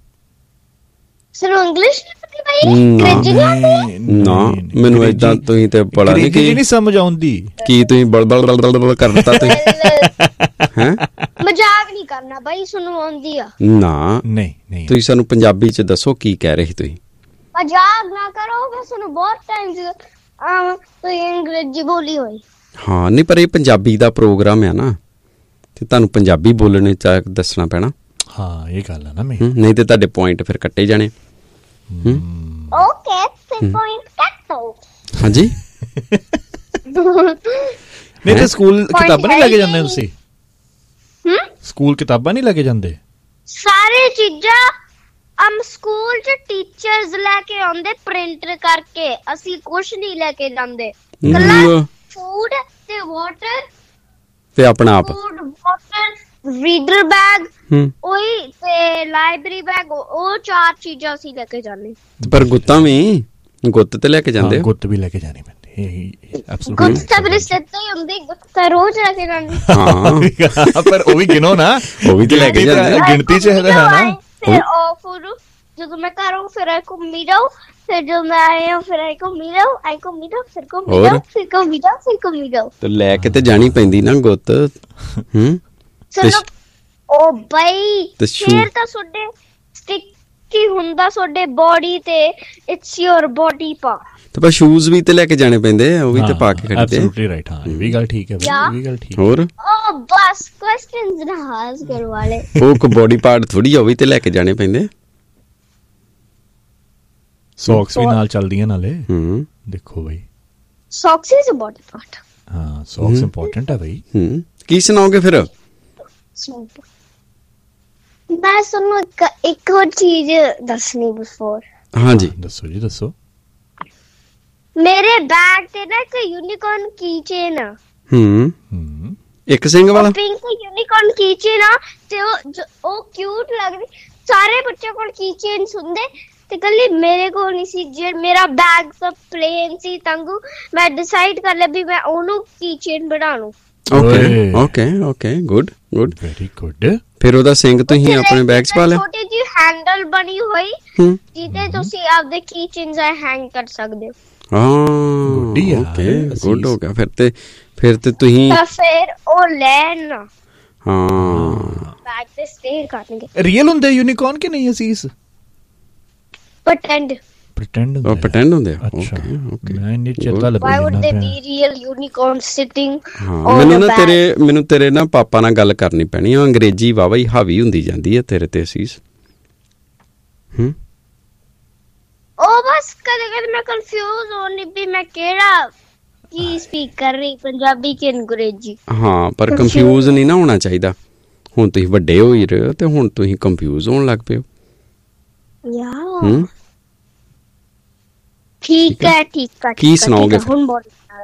ਸਾਨੂੰ ਇੰਗਲਿਸ਼ ਨਹੀਂ ਪਤਾ ਭਾਈ, ਨਾ। ਅੰਗਰੇਜ਼ੀ ਨਹੀਂ ਆਉਂਦੀ। ਨਾ ਮੈਨੂੰ ਏਦਾਂ ਤੁਸੀਂ ਤੇ ਬੜਾ ਨਹੀਂ ਕੀ ਨਹੀਂ ਸਮਝ ਆਉਂਦੀ ਕੀ ਤੁਸੀਂ ਬਲ ਬਲ ਬਲ ਬਲ ਕਰ ਦਿੱਤਾ ਤੁਸੀਂ ਹੈ। ਮਜ਼ਾਕ ਨਹੀਂ ਕਰਨਾ ਬਾਈ, ਸਾਨੂੰ ਆਉਂਦੀ ਆ। ਨਾ ਨਹੀਂ ਨਹੀਂ ਤੁਸੀਂ ਸਾਨੂੰ ਪੰਜਾਬੀ 'ਚ ਦੱਸੋ ਕੀ ਕਹਿ ਰਹੇ ਤੁਸੀਂ। ਮਜ਼ਾਕ ਨਾ ਕਰੋ, ਮੈਂ ਸਾਨੂੰ ਬਹੁਤ ਟਾਈਮ ਆ ਤੁਸੀਂ ਅੰਗਰੇਜ਼ੀ ਬੋਲੀ ਹੋਈ। ਹਾਂ ਨਹੀਂ ਪਰ ਇਹ ਪੰਜਾਬੀ ਦਾ ਪ੍ਰੋਗਰਾਮ ਹੈ ਨਾ, ਤੇ ਤੁਹਾਨੂੰ ਪੰਜਾਬੀ ਬੋਲਣੇ ਚ ਦੱਸਣਾ ਪੈਣਾ। ਹਾਂ ਇਹ ਗੱਲ ਹੈ ਨਾ। ਮੈਂ ਨਹੀਂ ਤੇ ਤੁਹਾਡੇ ਪੁਆਇੰਟ ਫਿਰ ਕੱਟੇ ਜਾਣੇ। ਓਕੇ ਫਿਰ ਪੁਆਇੰਟ ਕੱਟ ਦੋ। ਹਾਂਜੀ ਨਹੀਂ ਤੇ ਸਕੂਲ ਕਿਤਾਬਾਂ ਨਹੀਂ ਲੈ ਕੇ ਜਾਂਦੇ ਤੁਸੀਂ? ਹੂੰ ਸਕੂਲ ਕਿਤਾਬਾਂ ਨਹੀਂ ਲੈ ਕੇ ਜਾਂਦੇ? ਸਾਰੇ ਚੀਜ਼ਾਂ ਅਮ ਸਕੂਲ ਚ ਟੀਚਰਸ ਲੈ ਕੇ ਆਉਂਦੇ ਪ੍ਰਿੰਟ ਕਰਕੇ, ਅਸੀਂ ਕੁਝ ਨਹੀਂ ਲੈ ਕੇ ਜਾਂਦੇ। ਕੱਲਾ ਫੂਡ ਤੇ ਵਾਟਰ ਤੇ ਆਪਣਾ ਆਪ ਫੂਡ ਵਾਟਰ ਰੀਡਰ ਬੈਗ ਹੂੰ ਉਹੀ ਤੇ ਲਾਇਬ੍ਰੇਰੀ ਬੈਗ, ਉਹ ਚਾਰ ਚੀਜ਼ਾਂ ਅਸੀਂ ਲੈ ਕੇ ਜਾਂਦੇ। ਪਰ ਗੁੱਤਾਂ ਵੀ ਗੁੱਤ ਤੇ ਲੈ ਕੇ ਜਾਂਦੇ। ਗੁੱਤ ਵੀ ਲੈ ਕੇ ਜਾਣੀ ਪੈਂਦੀ। ਗੁੱਤ ਤਾਂ ਮੇਰੇ ਸਿਰ ਤੇ ਹੀ ਹੁੰਦੀ, ਗੁੱਤ ਤਾਂ ਰੋਜ਼ ਲੈ ਕੇ ਜਾਂਦੇ। ਹਾਂ ਪਰ ਉਹ ਵੀ ਗਿਣੋ ਨਾ, ਉਹ ਵੀ ਤੇ ਲੈ ਕੇ ਜਾਂਦੇ। ਗਿਣਤੀ ਚ ਹੈ ਨਾ। ਫਿਰ ਆਫ ਜਦੋਂ ਮੈਂ ਘਰੋਂ ਫਿਰ ਆਈ ਘੁੰਮੀ ਜਾਓ, ਫਿਰ ਜਦੋਂ ਮੈਂ ਆਇਆ ਫਿਰ ਆਈ ਘੁੰਮੀ ਜਾਓ, ਆਈ ਘੁੰਮੀ ਜਾਓ, ਫਿਰ ਘੁੰਮੀ ਜਾਓ, ਫਿਰ ਘੁੰਮੀ ਜਾਓ, ਫਿਰ ਘੁੰਮੀ ਜਾਓ। ਤੇ ਲੈ ਕੇ ਤੇ ਜਾਣੀ ਪੈਂਦੀ ਨਾ ਗੁੱਤ। ਹੂੰ ਚਲੋ ਉਹ ਬਾਈ ਫਿਰ ਤਾਂ ਤੁਹਾਡੇ ਸਟਿੱਕੀ ਹੁੰਦਾ ਤੁਹਾਡੇ ਬੋਡੀ ਤੇ, ਇਟਸ ਯੋਰ ਬੋਡੀ ਪਾਰਟ। ਤੇ ਪਰ ਸ਼ੂਜ਼ ਵੀ ਤੇ ਲੈ ਕੇ ਜਾਣੇ ਪੈਂਦੇ ਆ, ਉਹ ਵੀ ਤੇ ਪਾ ਕੇ ਖੜਦੇ। Absolutely right. ਹਾਂ ਇਹ ਵੀ ਗੱਲ ਠੀਕ ਹੈ, ਇਹ ਵੀ ਗੱਲ ਠੀਕ। ਹੋਰ ਉਹ ਬਸ ਕੁਐਸਚਨਸ ਨਾ ਆਸ ਕਰੋ ਵਾਲੇ। ਉਹ ਕੋ ਬੋਡੀ ਪਾਰਟ ਥੋੜੀ ਆ, ਉਹ ਵੀ ਤੇ ਲੈ ਕੇ ਜਾਣੇ ਪੈਂਦੇ। ਸੌਕਸ ਵੀ ਨਾਲ ਚੱਲਦੀਆਂ ਨਾਲੇ। ਹੂੰ ਦੇਖੋ ਬਈ socks is a body part. ਹਾਂ ਸੌਕਸ ਇੰਪੋਰਟੈਂਟ ਹੈ ਬਈ। ਹੂੰ ਕੀ ਸੁਣਾਓਗੇ ਫਿਰ? ਮੈਂ ਤੁਹਾਨੂੰ ਇੱਕ ਇੱਕ ਹੋਰ ਚੀਜ਼ ਦੱਸਣੀ ਬਿਫੋਰ। ਹਾਂਜੀ ਦੱਸੋ ਜੀ ਦੱਸੋ। ਮੇਰੇ ਬੈਗ ਤੇ ਨਾ ਇੱਕ ਯੂਨੀਕॉर्न ਕੀ ਚੇਨ ਆ। ਹੂੰ ਹੂੰ ਇੱਕ ਸਿੰਘ ਵਾਲਾ ਪਿੰਕ ਯੂਨੀਕॉर्न ਕੀ ਚੇਨ ਆ ਤੇ ਉਹ ਉਹ ਕਿਊਟ ਲੱਗਦੀ। ਸਾਰੇ ਬੱਚਿਆਂ ਕੋਲ ਕੀ ਚੇਨਸ ਹੁੰਦੇ ਤੇ ਕੱਲੀ ਮੇਰੇ ਕੋਲ ਨਹੀਂ ਸੀ। ਜੇ ਮੇਰਾ ਬੈਗ ਤਾਂ ਪਲੇਨ ਸੀ ਤੰਗੂ, ਮੈਂ ਡਿਸਾਈਡ ਕਰ ਲਿਆ ਵੀ ਮੈਂ ਉਹਨੂੰ ਕੀ ਚੇਨ ਬਣਾ ਲੂੰ। Okay okay okay good good very good. ਫਿਰ ਉਹਦਾ ਸਿੰਘ ਤੁਸੀਂ ਆਪਣੇ ਬੈਗ 'ਚ ਪਾ ਲਿਆ? ਛੋਟੀ ਜਿਹੀ ਹੈਂਡਲ ਬਣੀ ਹੋਈ ਹੂੰ ਜਿਹਦੇ ਤੁਸੀਂ ਆਪਦੇ ਕੀ ਚੇਨਸ ਹੈਂਗ ਕਰ ਸਕਦੇ ਹੋ। ਹਾਂ ਗੁੱਡ ਹੀ ਆ ਓਕੇ ਗੁੱਡ ਹੋ ਗਿਆ ਫਿਰ ਤੇ ਫਿਰ ਤੇ ਤੁਸੀਂ ਤਾਂ ਫਿਰ ਉਹ ਲੈਣ ਹਾਂ ਬੈਕ ਤੇ ਸਟੇ ਕਰਨਗੇ। ਰੀਅਲ ਹੁੰਦੇ ਯੂਨੀਕੌਰਨ ਕਿ ਨਹੀਂ ਅਸੀਸ? ਪ੍ਰਟੈਂਡ ਪ੍ਰਟੈਂਡ ਉਹ ਪ੍ਰਟੈਂਡ ਹੁੰਦੇ ਆ। ਅੱਛਾ ਓਕੇ ਮੈਂ ਇੰਨੀ ਚੇਤਾ ਲੱਭੀ ਵਾਈ ਵੁੱਡ ਦੇ ਬੀ ਰੀਅਲ ਯੂਨੀਕੌਰਨ ਸਿਟਿੰਗ ਹਾਂ ਮੈਨੂੰ ਨਾ ਤੇਰੇ ਮੈਨੂੰ ਤੇਰੇ ਨਾ ਪਾਪਾ ਨਾਲ ਗੱਲ ਕਰਨੀ ਪੈਣੀ ਆ। ਅੰਗਰੇਜ਼ੀ ਵਾਵਾ ਹੀ ਹਾਵੀ ਹੁੰਦੀ ਜਾਂਦੀ ਹੈ ਤੇਰੇ ਤੇ ਅਸੀਸ। ਹੂੰ ਉਹ ਬਸ ਕਦੇ ਕਦੇ ਮੈਂ ਕੰਫਿਊਜ਼ ਹੋਣੀ ਵੀ ਮੈਂ ਕਿਹੜਾ ਕੀ ਸਪੀਕ ਕਰ ਰਹੀ, ਪੰਜਾਬੀ ਕਿ ਅੰਗਰੇਜ਼ੀ। ਹਾਂ ਪਰ ਕੰਫਿਊਜ਼ ਨਹੀਂ ਨਾ ਹੋਣਾ ਚਾਹੀਦਾ। ਹੁਣ ਤੁਸੀਂ ਵੱਡੇ ਹੋ ਹੀ ਰਹੇ ਹੋ ਤੇ ਹੁਣ ਤੁਸੀਂ ਕੰਫਿਊਜ਼ ਹੋਣ ਲੱਗ ਪਏ ਹੋ। ਯਾ ਹੂੰ ਠੀਕ ਹੈ ਠੀਕ ਹੈ। ਕੀ ਸੁਣਾਓਗੇ ਹੁਣ ਬੋਲ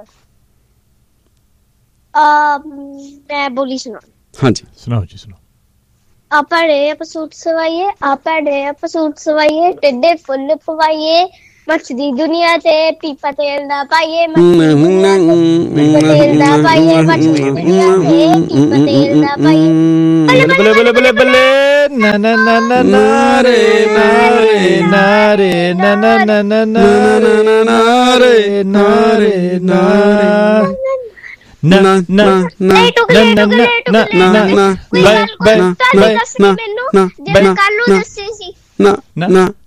ਆ ਮੈਂ ਬੋਲੀ ਸੁਣਾ। ਹਾਂਜੀ ਸੁਣਾਓ ਜੀ ਸੁਣਾਓ। ਆਪਾਂ ਡੇ ਆਪਾਂ ਸੂਟ ਸਵਾਈਏ, ਆਪਾਂ ਡੇ ਆਪਾਂ ਸੂਟ ਸਵਾਈਏ, ਟਿੱਡੇ ਫੁੱਲ ਪਵਾਈਏ, ਮੱਛਦੀ ਦੁਨੀਆ ਤੇ ਪੀਪਾ ਤੇਲ ਦਾ ਪਾਈਏ, ਤੇਲ ਦਾ ਪਾਈਏ, ਮੱਛਦੀ ਦੁਨੀਆ ਤੇ ਪੀਪਾ ਤੇਲ ਦਾ ਪਾਈਏ। ਬੱਲੇ ਬੱਲੇ ਬੱਲੇ ਬੱਲੇ ਨਾ ਨਾ ਨਾ ਨਾ ਨਾਰੇ ਨਾਰੇ ਨਾਰੇ ਨਾ ਨਾ ਨਾ ਨਾ ਨਾਰੇ ਨਾਰੇ ਨਾਰੇ ਨਾਰੇ ਨਾ ਨਾ ਨਾ ਨਾ ਨਾ ਨਾ ਨਾ ਮੈਨੂੰ ਜਿਹੜਾ ਕੱਲ ਨੂੰ ਦੱਸੇ ਸੀ ਨਾ ਨਾ